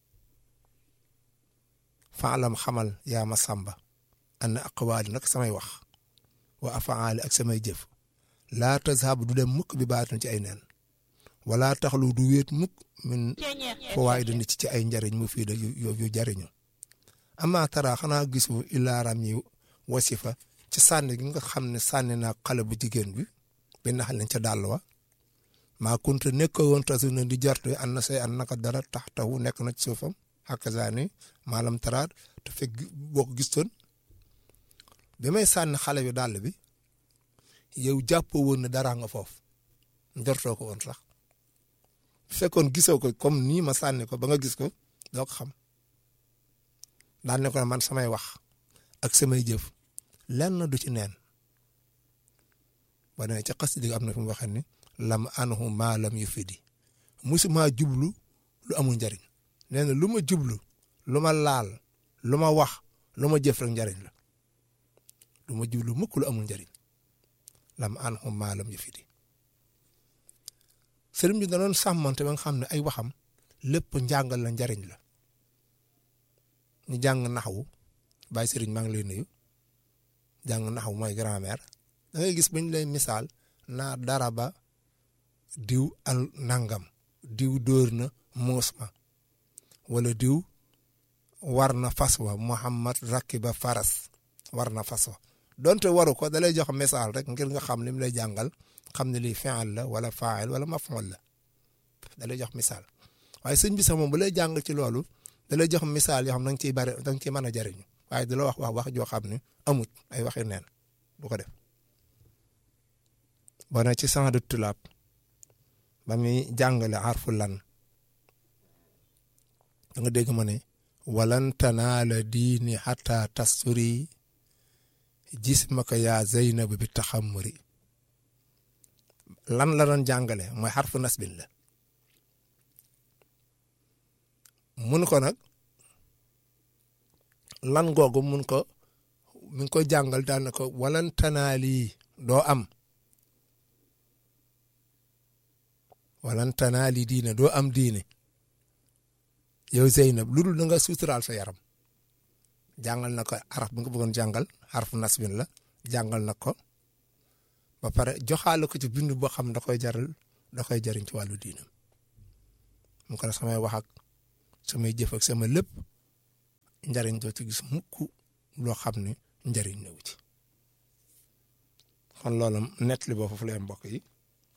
faalam xamal yaa Massamba an aqwaali nag samay wax wa afaali ak samay jëf laa tazhab du dem mukk bi baatin ci ay neen wala taxlu du wéet mukk min fawaay da nit ci ay njariñ mu fii da yu yu jariñu ama tara xanaa gisu illaaram yi wasifa ci sànni gi nga xam ne sànni naa xale bu jigéen bi bi nax leen ca dàll wa maa kunte nekk woon tasu na di jartu an na say an naka dara tax taxu nekk na ci suufam xakkasaani maalam taraat te fekk boo ko gistoon bi may sànni xale bi dàll bi yow jàppoo woon ne dara nga foofu njortoo ko woon sax bu fekkoon gisoo ko comme nii ma sànni ko ba nga gis ko doo ko xam daan ne ko man samay wax ak samay jëf lenn du ci neen ba ne ca xas di am na fi mu waxee ni lam anhu maa lam yu fidi musuma jublu lu amul njariñ nee na lu ma jublu lu ma laal lu ma wax lu ma jëf rek njariñ la lu ma jublu mukk lu amul njariñ lam anhu maa lam yu fidi sëriñ bi da doon sàmmante ba nga xam ne ay waxam lépp njàngal la njariñ la ñu jàng naxwu bàyyi sëriñ maa ngi lay nuyu jàng naxwu mooy grammaire da ngay gis bañ lay misaal naa dara ba diw al nangam diw dóor na muus ma wala diw war na fas wa Muhammad rakiba faras war na fas wa donte waru ko da lay jox misaal rek ngir nga xam li mu lay jàngal xam ne lii fi'il la wala fa'il wala maf'ul la da lay jox misaal waaye sëñ bi sax moom bu lay jàng ci loolu da lay jox misaal yoo xam da nga ciy bari da nga ciy mën a jariñu waaye du la wax wax wax joo xam ne amut ay waxi neen du ko def ba na ci sang de tulaab ba muy jàngale arfu lan da nga dégg ma ne walan tanaala diini hatta tasturi jismaka yaa Zeynab bi taxammuri lan la doon jàngale mooy xarfu nasbin la mun ko nag lan googu mun ko mi ngi koy jàngal daal na ko walan tanaali doo am walan tanaali diine doo am diine yow Zeynab lu dul da nga suturaal sa yaram jàngal na ko araf bi nga bëggoon jàngal xarfu nasbin la jàngal na ko ba pare joxaale ko ci bindu boo xam da koy jaral da koy jariñ ci wàllu diinam mu ko ne samay wax ak samay jëf ak sama lépp njariñ doo ci gis mukk loo xam ne njariñ newu ci kon loolu nettali boo foofu lay mbokk yi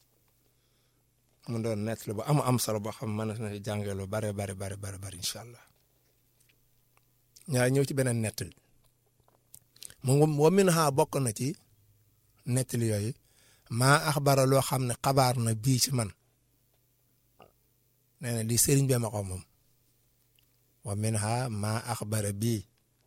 mu doon nettali bu am am solo boo xam mën na ci jàngee lu bare bare bare bare bare incha allah ñaar ñëw ci beneen nettali moom wa min ha bokk na ci nettali yooyu maa axbara loo xam ne xabaar na bii ci man nee na lii sëriñ bi ma ko moom wa min ha maa axbara bii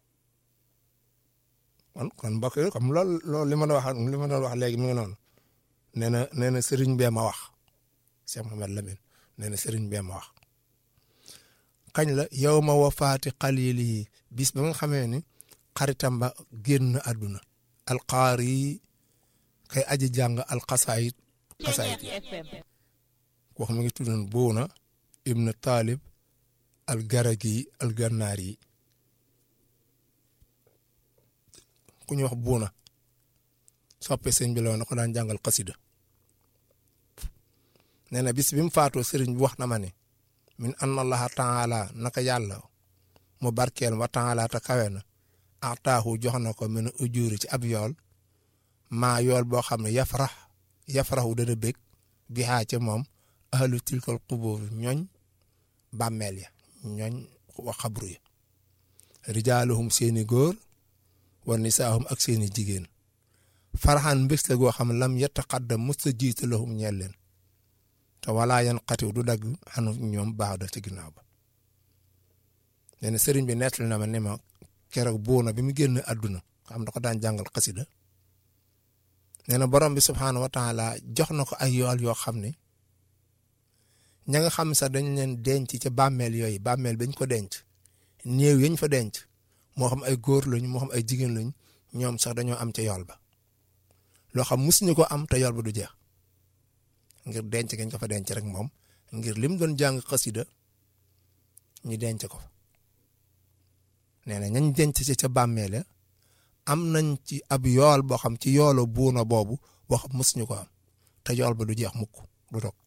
kon kon mbokk yi comme loolu loolu li ma doon wax li ma doon wax léegi mi ngi noonu nee na nee na sëriñ bee ma wax Cheikh Mouhamed Lamine nee na sëriñ bee ma wax kañ la yow ma wafaati xalili yi bis ba nga xamee ni xaritam ba génn àdduna alqaari kay aji jàng alxasaayit xasaayit yi wax mi ngi tuddoon Buuna ibn Taalib algaragi algannaar yi ku ñu wax Buuna soppe sëñ bi la woon na ko daan jàngal xasida nee na bis bi mu faatoo sëriñ bi wax na ma ne min anna allaha taala naka yàlla mu barkeel wa taala ta kawe na ataahu jox na ko mën a ujuri ci ab yool maa yool boo xam ne yafrax yafraxu dana bég bi xaa ca moom ahlu tilkal qubur ñooñ bàmmeel ya ñooñ wa xabru ya rijaaluhum seeni góor wa nisaahum ak seeni jigéen farxaan mbégte goo xam lam yataqaddam musta jiitu lahum ñeel leen te walaa yan xatiw du dagg xanu ñoom baax da ci ginnaaw ba nee na sëriñ bi nettali na ma ne ma keroog Buuna bi mu génn àdduna xam da ko daan jàngal xasida nee na borom bi subhaanahu wa taala jox na ko ay yool yoo xam ne ña nga xam sax dañ leen denc ca bàmmeel yooyu bàmmeel bañ ko denc néew yañ fa denc moo xam ay góor lañu moo xam ay jigéen lañu ñoom sax dañoo am ca yool ba loo xam musuñu ko am te yool ba du jeex ngir denc gañ ko fa denc rek moom ngir lim doon jàng xasida ñu denc ko fa nee na ñañ denc ci ca bàmmeele am nañ ci ab yool boo xam ci yoolu Buuna boobu boo xam musuñu ko am te yool ba du jeex mukk du dog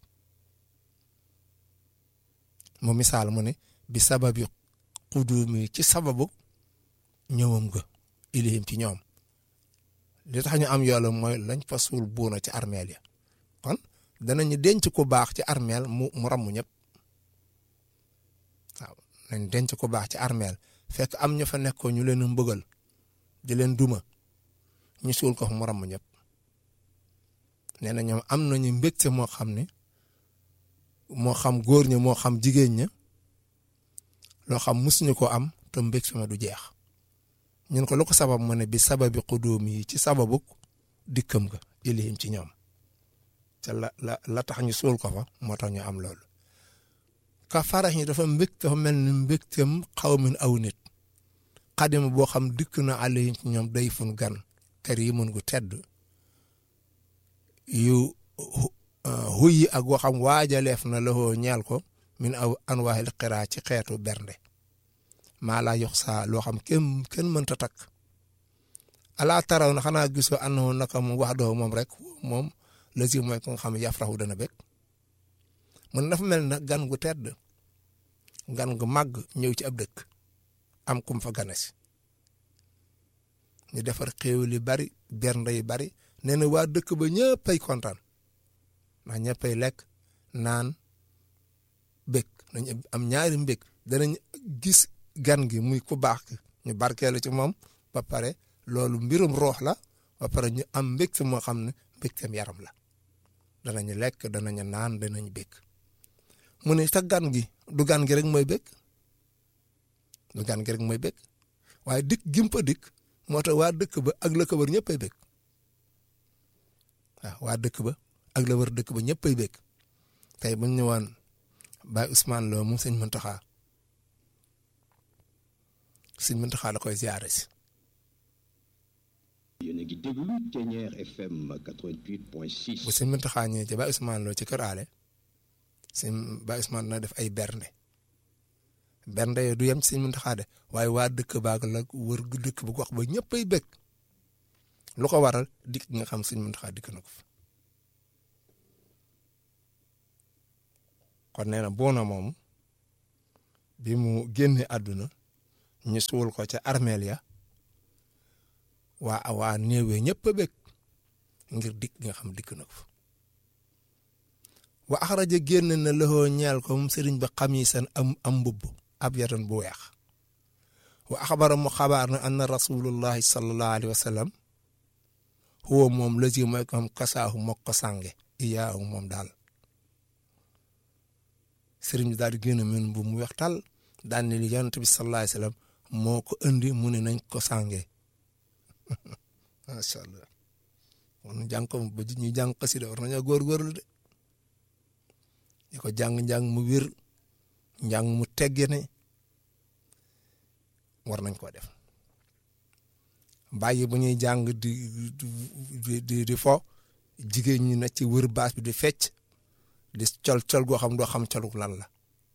mu misaal mu ne bi sababi xudumi ci sababu ñëwam ga ilihim ci ñoom li tax ñu am yoolam mooy lañ fa suul Buuna ci armeel ya kon danañu denc ko baax ci armeel mu mu ramu ñëpp waaw nañ denc ko baax ci armeel fekk am ñu fa nekkoon ñu leen mbëggal di leen duma ñu suul ko mu ramu ñëpp nee na ñoom am nañu mbégte moo xam ne moo xam góor ña moo xam jigéen ña loo xam musuñu ko am te mbégte ma du jeex ñun ko lu ko sabab mu ne bi sababi xudóom yi ci sababu dikkam ga ilihim ci ñoom te la la la tax ñu suul ko fa moo tax ñu am loolu ka farax ñi dafa mbég dafa mel ni mbégteem xaw min aw nit xadima boo xam dikk na alayhim ci ñoom day fun gan karimun gu tedd yu xuyi ak goo xam waajaleef na loxoo ñeel ko min aw anwaahil xiraa ci xeetu bernde maa laa yox saa loo xam kenn kenn mënta takk alaa taraw na xanaa gisoo annahu naka mu wax doo moom rek moom la si mooy ko nga xam yafraxu dana bég mun dafa mel na gan gu tedd gan gu màgg ñëw ci ab dëkk am kum fa ganasi ñu defar xéewal yu bari bernde yu bari nee na waa dëkk ba ñëppay kontaan ndax ñëppay lekk naan bég nañ am ñaari mbég danañ gis gan gi muy ku baax ki ñu barkeelu ci moom ba pare loolu mbirum roox la ba pare ñu am mbégte moo xam ne mbégteem yaram la danañu lekk danañu naan danañu bég mu ne sa gan gi du gan gi rek mooy bég du gan gi rek mooy bég waaye dikk gim fa dikk moo tax waa dëkk ba ak la ko wër ñëppay bég waaw waa dëkk ba ak la wër dëkk ba ñëppay bég tey bu ñu ñëwaan Baye Ousmane Lo mu sëñ Muntaxa sëñ Muntaxa la koy ziare si. yéen a ngi déglu Thiéniere F M quatre-vingt-huit point six. bu sëñ Muntaxa ñëwee ci Baye Ousmane Lo ci kër aale sëñ Baye Ousmane dina def ay bernde bernde yooyu du yem ci sëñ Muntaxa de waaye waa dëkk baag la wër dëkk ba gox ba ñëppay bég lu ko waral dikk nga xam sëñ Muntaxa dikk na ko fa kon nee na Buuna moomu bi mu génne àdduna ñu suul ko ca armeel ya waa waa néewee ñëpp a bëgg ngir dikk nga xam dikk na ko fa wa axraja génn na loxoo ñeel ko mu sëriñ ba xamisan am am mbubb ab yatan bu weex wa axbara mu xabaar na anna rasulullahi sallallahu alayhi wa sallam huwa moom lasi mooy ko xam kasaahu mok ko sànge iyaahu moom daal sëriñ bi daal di génn men bu mu weex tal daan ne li yonent bi sallallahu alayhi wa sallam moo ko indi mu ne nañ ko sànge macha allah kon jàng ko ba ñu jàng xasida war nañoo góorgóorlu de di ko jàng-njàng mu wér njàng mu teggene war nañ koo def bàyyi bu ñuy jàng di di di di fo jigéen ñi na ci wër baas bi di fecc di col col goo xam doo xam coluk lan la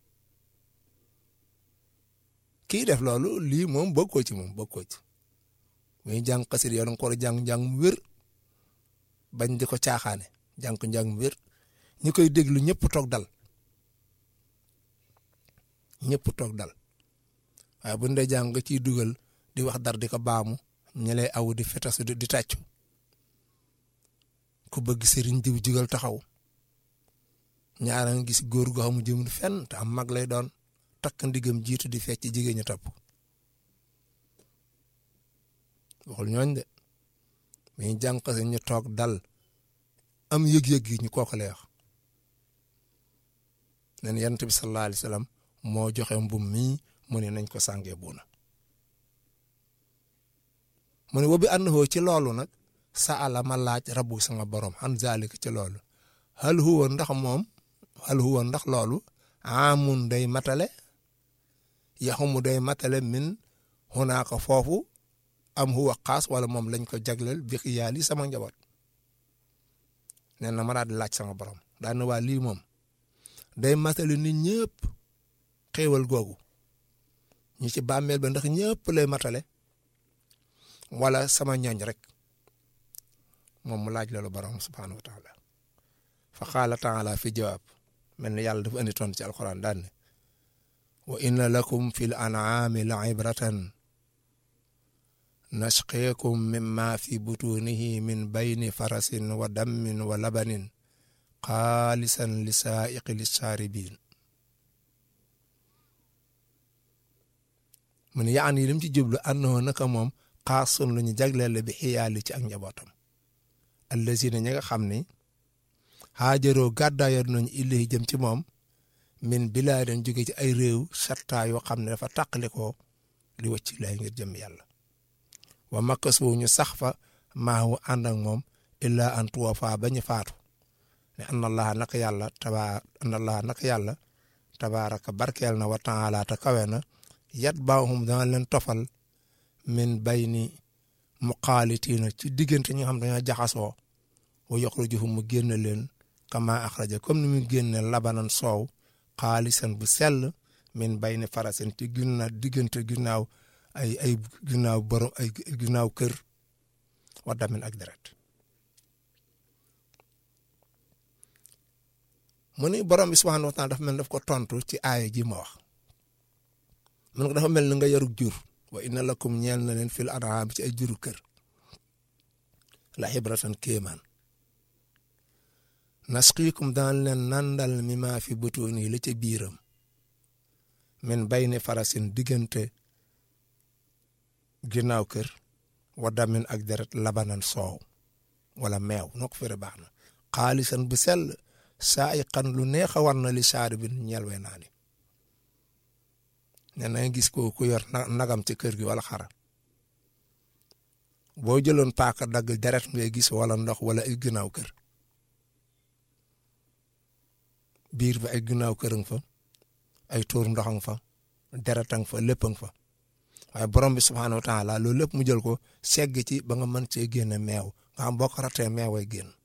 kii def loolu lii moom bokkoo ci moom bokkoo ci muy jàng xasida yow da nga ko war a jàng-njàng mu wér bañ di ko caaxaane jàng ko njàng mu wér ñi koy déglu ñëpp toog dal ñëpp toog dal waaye bu ndey jàng nga ciy dugal di wax dar di ko baamu ñi lay aw di fetasu di tàccu ku bëgg sëriñ diw jugal taxaw ñaara nga gis góor goo xamu jëmul fenn te am mag lay doon takk ndigam jiitu di fecc jigéen ñi topp waxul ñooñ de mais jàng xase ñu toog dal am yëg-yëg yi ñu kooku lay wax nen yonent bi sallallahu alayhi wa sallam moo joxe mbum mii mu ne nañ ko sàngee buuna mu ne wobi ànd ci loolu nag sa ala ma laaj rabbu sama borom an zalika ci loolu hal huwa ndax moom hal huwa ndax loolu amun day matale yaxumu day matale min hunaaka foofu am huwa xaas wala moom lañ ko jagleel bi xiyaali sama njaboot nee na ma daal di laaj sama borom daan na waa lii moom day matale nit ñëpp xéewal googu ñi ci bàmmeel ba ndax ñëpp lay matale wala sama ñooñ rek moom mu laaj loolu borom subhaanahu wa taala fa qaala taala fi jawaab mel ni yàlla dafa andi tontu ci alquran daan ne wa inna lakum fi l an'aami la ibratan nasqiikum mimma fi butunihi min bayni farasin wa dammin wa labanin xaalisan li saa'iqi li shaaribiin mu ne yaan yi lim ci jublu annahu naka moom xaasun lu ñu jagleel bi xiyaali ci ak njabootam allazina ñi nga xam ne haajaroo gàddaayoon nañu ilayhi jëm ci moom min bilaadin jóge ci ay réew sartaa yoo xam ne dafa tàqale ko li wacc lay ngir jëm yàlla wa makkasu ñu sax fa maahu ànd ak moom illaa an tuwafa ba ñu faatu ne anna allaha naka yàlla taba anna allaha naka yàlla tabaaraka barkeel na wa taala ta kawe na yat baahum dana leen tofal min bayni muqaalitiina ci diggante ñi nga xam dañoo jaxasoo wa yuxrijuhum mu génne leen kama axraja comme ni mu génne labanan soow xaalisan bu sell min bayni farasin ci ginna diggante ginnaaw ay ay ginnaaw borom ay ginnaaw kër wa damin ak deret mu ni borom bi subhaanahu wa taala dafa mel daf ko tontu ci aaya ji ma wax mun ko dafa mel ni nga yarug jur wa inna lakum ñeel na leen fil an'aam ci ay juru kër la ibratan kéemaan nasqiikum daan leen nandal mi maa fi butuuni la ca biiram min bayni farasin diggante ginnaaw kër wa damin ak deret labanan soow wala meew noo ko fere baax na xaalisan bu sell saa'iqan lu neex a war na li shaaribin ñeel way naani ne na nga gis ko ku yor nagam ci kër gi wala xara boo jëloon paaka dagg deret ngay gis wala ndox wala ay ginnaaw kër biir ba ay ginnaaw kër nga fa ay tuur ndox nga fa deret nga fa lépp nga fa waaye borom bi subhaanahu wa taala loolu lépp mu jël ko segg ci ba nga mën cee génne meew nga xam boo ko ratee meew ay génn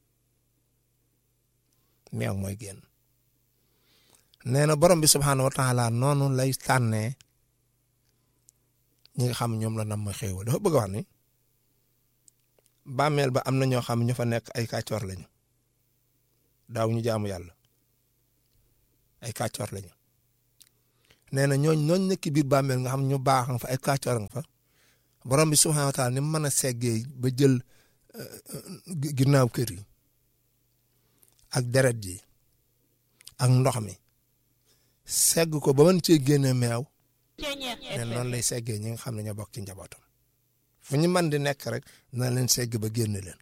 meew mooy génn nee na borom bi subhaanahu wa taala noonu lay tànnee ñi nga xam ñoom la nam ma xéewal dafa bëgg wax ni bàmmeel ba am na ñoo xam ñu fa nekk ay kàccoor lañu daaw ñu jaamu yàlla ay kàccoor lañu nee na ñooñ ñooñ nekk biir bàmmeel nga xam ñu baax nga fa ay kàccoor nga fa borom bi subhaanahu wa taala ni mu mën a seggee ba jël ginnaaw kër yi ak deret ji ak ndox mi segg ko ba mën cee génne meew ne noonu lay seggee ñi nga xam ne ñoo bokk ci njabootam fu ñu mën di nekk rek dina leen segg ba génne leen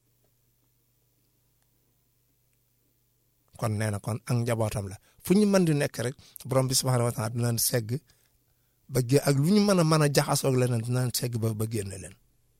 kon nee na kon ak njabootam la fu ñu mën di nekk rek borom bi subhaanahu wa taala dina leen segg ba gé ak lu ñu mën a mën a jaxasoog leneen dina leen segg ba ba génne leen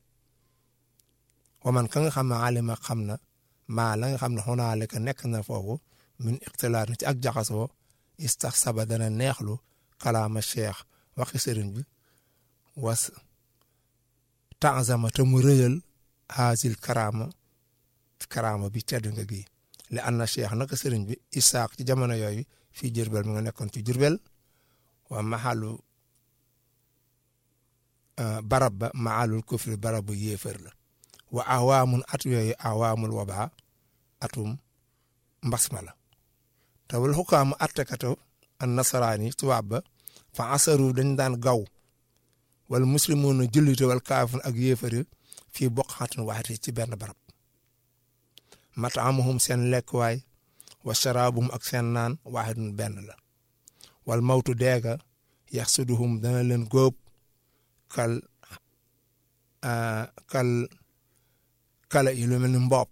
wa man ka nga xam ne alima xam na maa la nga xam ne xonaalika nekk na foofu min ixtilaat ci ak jaxasoo istax saba dana neexlu kalaama cheikh waxi sëriñ bi was taazama te mu rëyal haasil karaama karaama bi tedd nga gi li anna cheikh naka sëriñ bi isaaq ci jamono yooyu fii Jurbel mi nga nekkoon ci Jurbel wa maxalu barab ba maxalul kufri barab bu yéefar la wa awaamun at yooyu awaamul wabaa atum mbas ma la te wal xukaamu attekatu an nasaraani tubaab ba fa asaru dañ daan gaw wala muslimuuna jullite wal kaafun ak yéefari fii boqaatun waxati ci benn barab mataamuhum seen lekkuwaay wa sharaabuhum ak seen naan waxidun benn la wal mawtu deega yaxsuduhum dana leen góob kal kal kala yi lu mel ni mbopp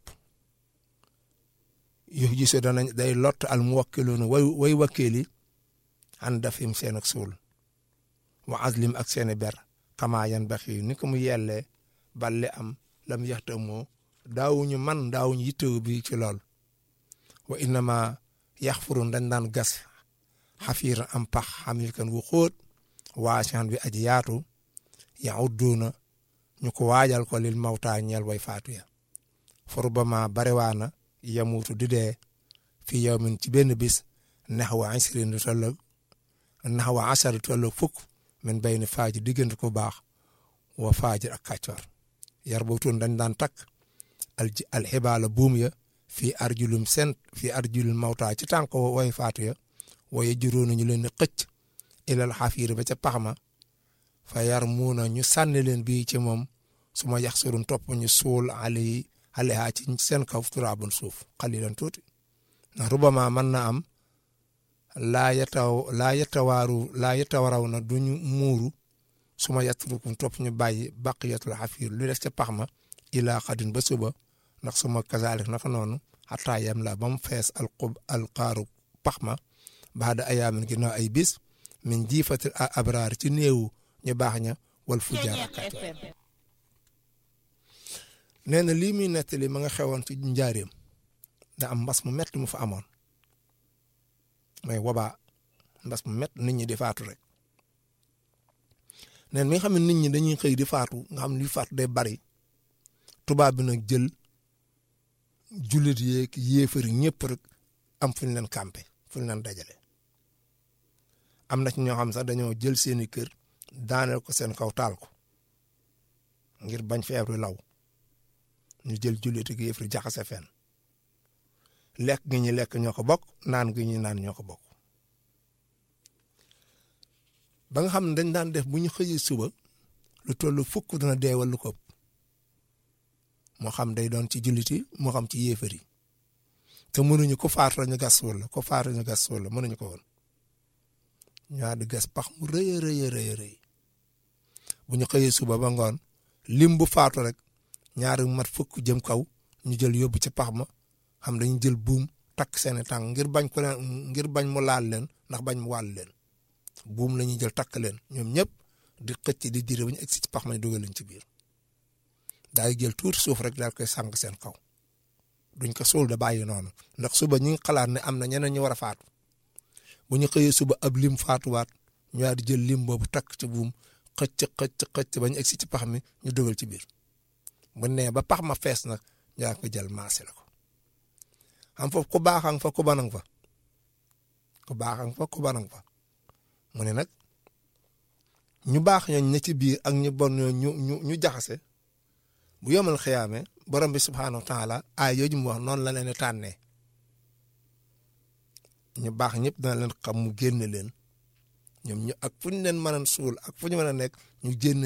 yu gisu danañ day lott al mu wakkiluuna way way wakkeeli an dafim seen ak suul wa azlim ak seeni ber kamaa yan bax yi ni ko mu yellee balle am lam yaxtamoo daawuñu man daawuñu yittewu bi ci lool wa innama yaxfurun dañ daan gas xafiir am pax xamikan wu xóot waasian bi aji yaatu yaxudduuna ñu ko waajal ko lil mawtaa ñeel way faatu ya furbama barewaana yamuutu di dee fi yawmin ci benn bis naxwa asrin du tolloog naxwa asar du tolloog fukk min bayni faajir diggante ku baax wa faajir ak kàccoor yar bootuun dañ daan takk al alxibaala buum ya fii arjulum seen fii arjulum mawtaa ci tànk way faatu ya waye juróonu ñu leen di xëcc ilal xafiir ba ca pax ma fa yar muuna ñu sànni leen bii ci moom su ma yax surun topp ñu suul ali aliha ci seen kaw turaabun suuf xalilan tuuti ndax rubama mën na am laa yetaw laa yetawaaru laa yetawaraw na duñu muuru su ma yatrukum topp ñu bàyyi baqiyatul xafiir lu def ca pax ma ilaa xadin ba suba ndax su ma kazaalik naka noonu xataa yam la ba mu fees alqub alqaaru pax ma baada ayaamin ginnaaw ay bis min jiifatil abraar ci néewu ñu baax ña wal fujaar ak nee na lii muy nettali ma nga xewoon ci njaareem da am mbas mu métti mu fa amoon mooy wabaa mbas mu métti nit ñi di faatu rek neen mi nga xam ne nit ñi dañuy xëy di faatu nga xam ne li faatu day bari tubaab bi nag jël jullit yeeg yéefari ñëpp rek am fu ñu leen campé fu ñu leen dajale am na ci ñoo xam sax dañoo jël seeni kër daaneel ko seen kaw taal ko ngir bañ feebar law ñu jël jullit ak yéefari jaxase fenn lekk gi ñu lekk ñoo ko bokk naan gi ñu naan ñoo ko bokk ba nga xam ne dañ daan def bu ñu xëyee suba lu toll fukk dana dee wala lu ko ëpp moo xam day doon ci jullit yi moo xam ci yéefar yi te mënuñu ko faatu ñu gas suul la ko faatu ñu gas suul la mënuñu ko woon ñoo di gas pax mu rëy a rëy a rëy rëy bu ñu xëyee suba ba ngoon lim bu faatu rek ñaari mat fukk jëm kaw ñu jël yóbbu ci pax ma xam dañu jël buum takk seeni tànk ngir bañ ko leen ngir bañ mu laal leen ndax bañ mu wàll leen buum la ñuy jël takk leen ñoom ñëpp di xëcc di dire ba ñu egsi ci pax ma ñu dugal leen ci biir daay jël tuuti suuf rek daal koy sànq seen kaw duñ ko suul da bàyyi noonu ndax suba ñu ngi xalaat ne am na ñeneen ñu war a faatu bu ñu xëyee suba ab lim faatuwaat ñu daal di jël lim boobu takk ci buum xëcc xëcc xëcc ba ñu egsi ci pax mi ñu dugal ci biir bu nee ba pax ma fees nag ñu daal ko jël maase la ko am foofu ku baaxang fa ku banang fa ku baaxang fa ku banang fa mu ne nag ñu baax ñooñ ne ci biir ak ñu bon ñoo ñu ñu ñu jaxase bu yomal xiyaame borom bi subhaanahu wa taala ay yooyu mu wax noonu la leen tànnee ñu baax ñëpp dana leen xam mu génne leen ñoom ñu ak fu ñu leen mën a suul ak fu ñu mën a nekk ñu génn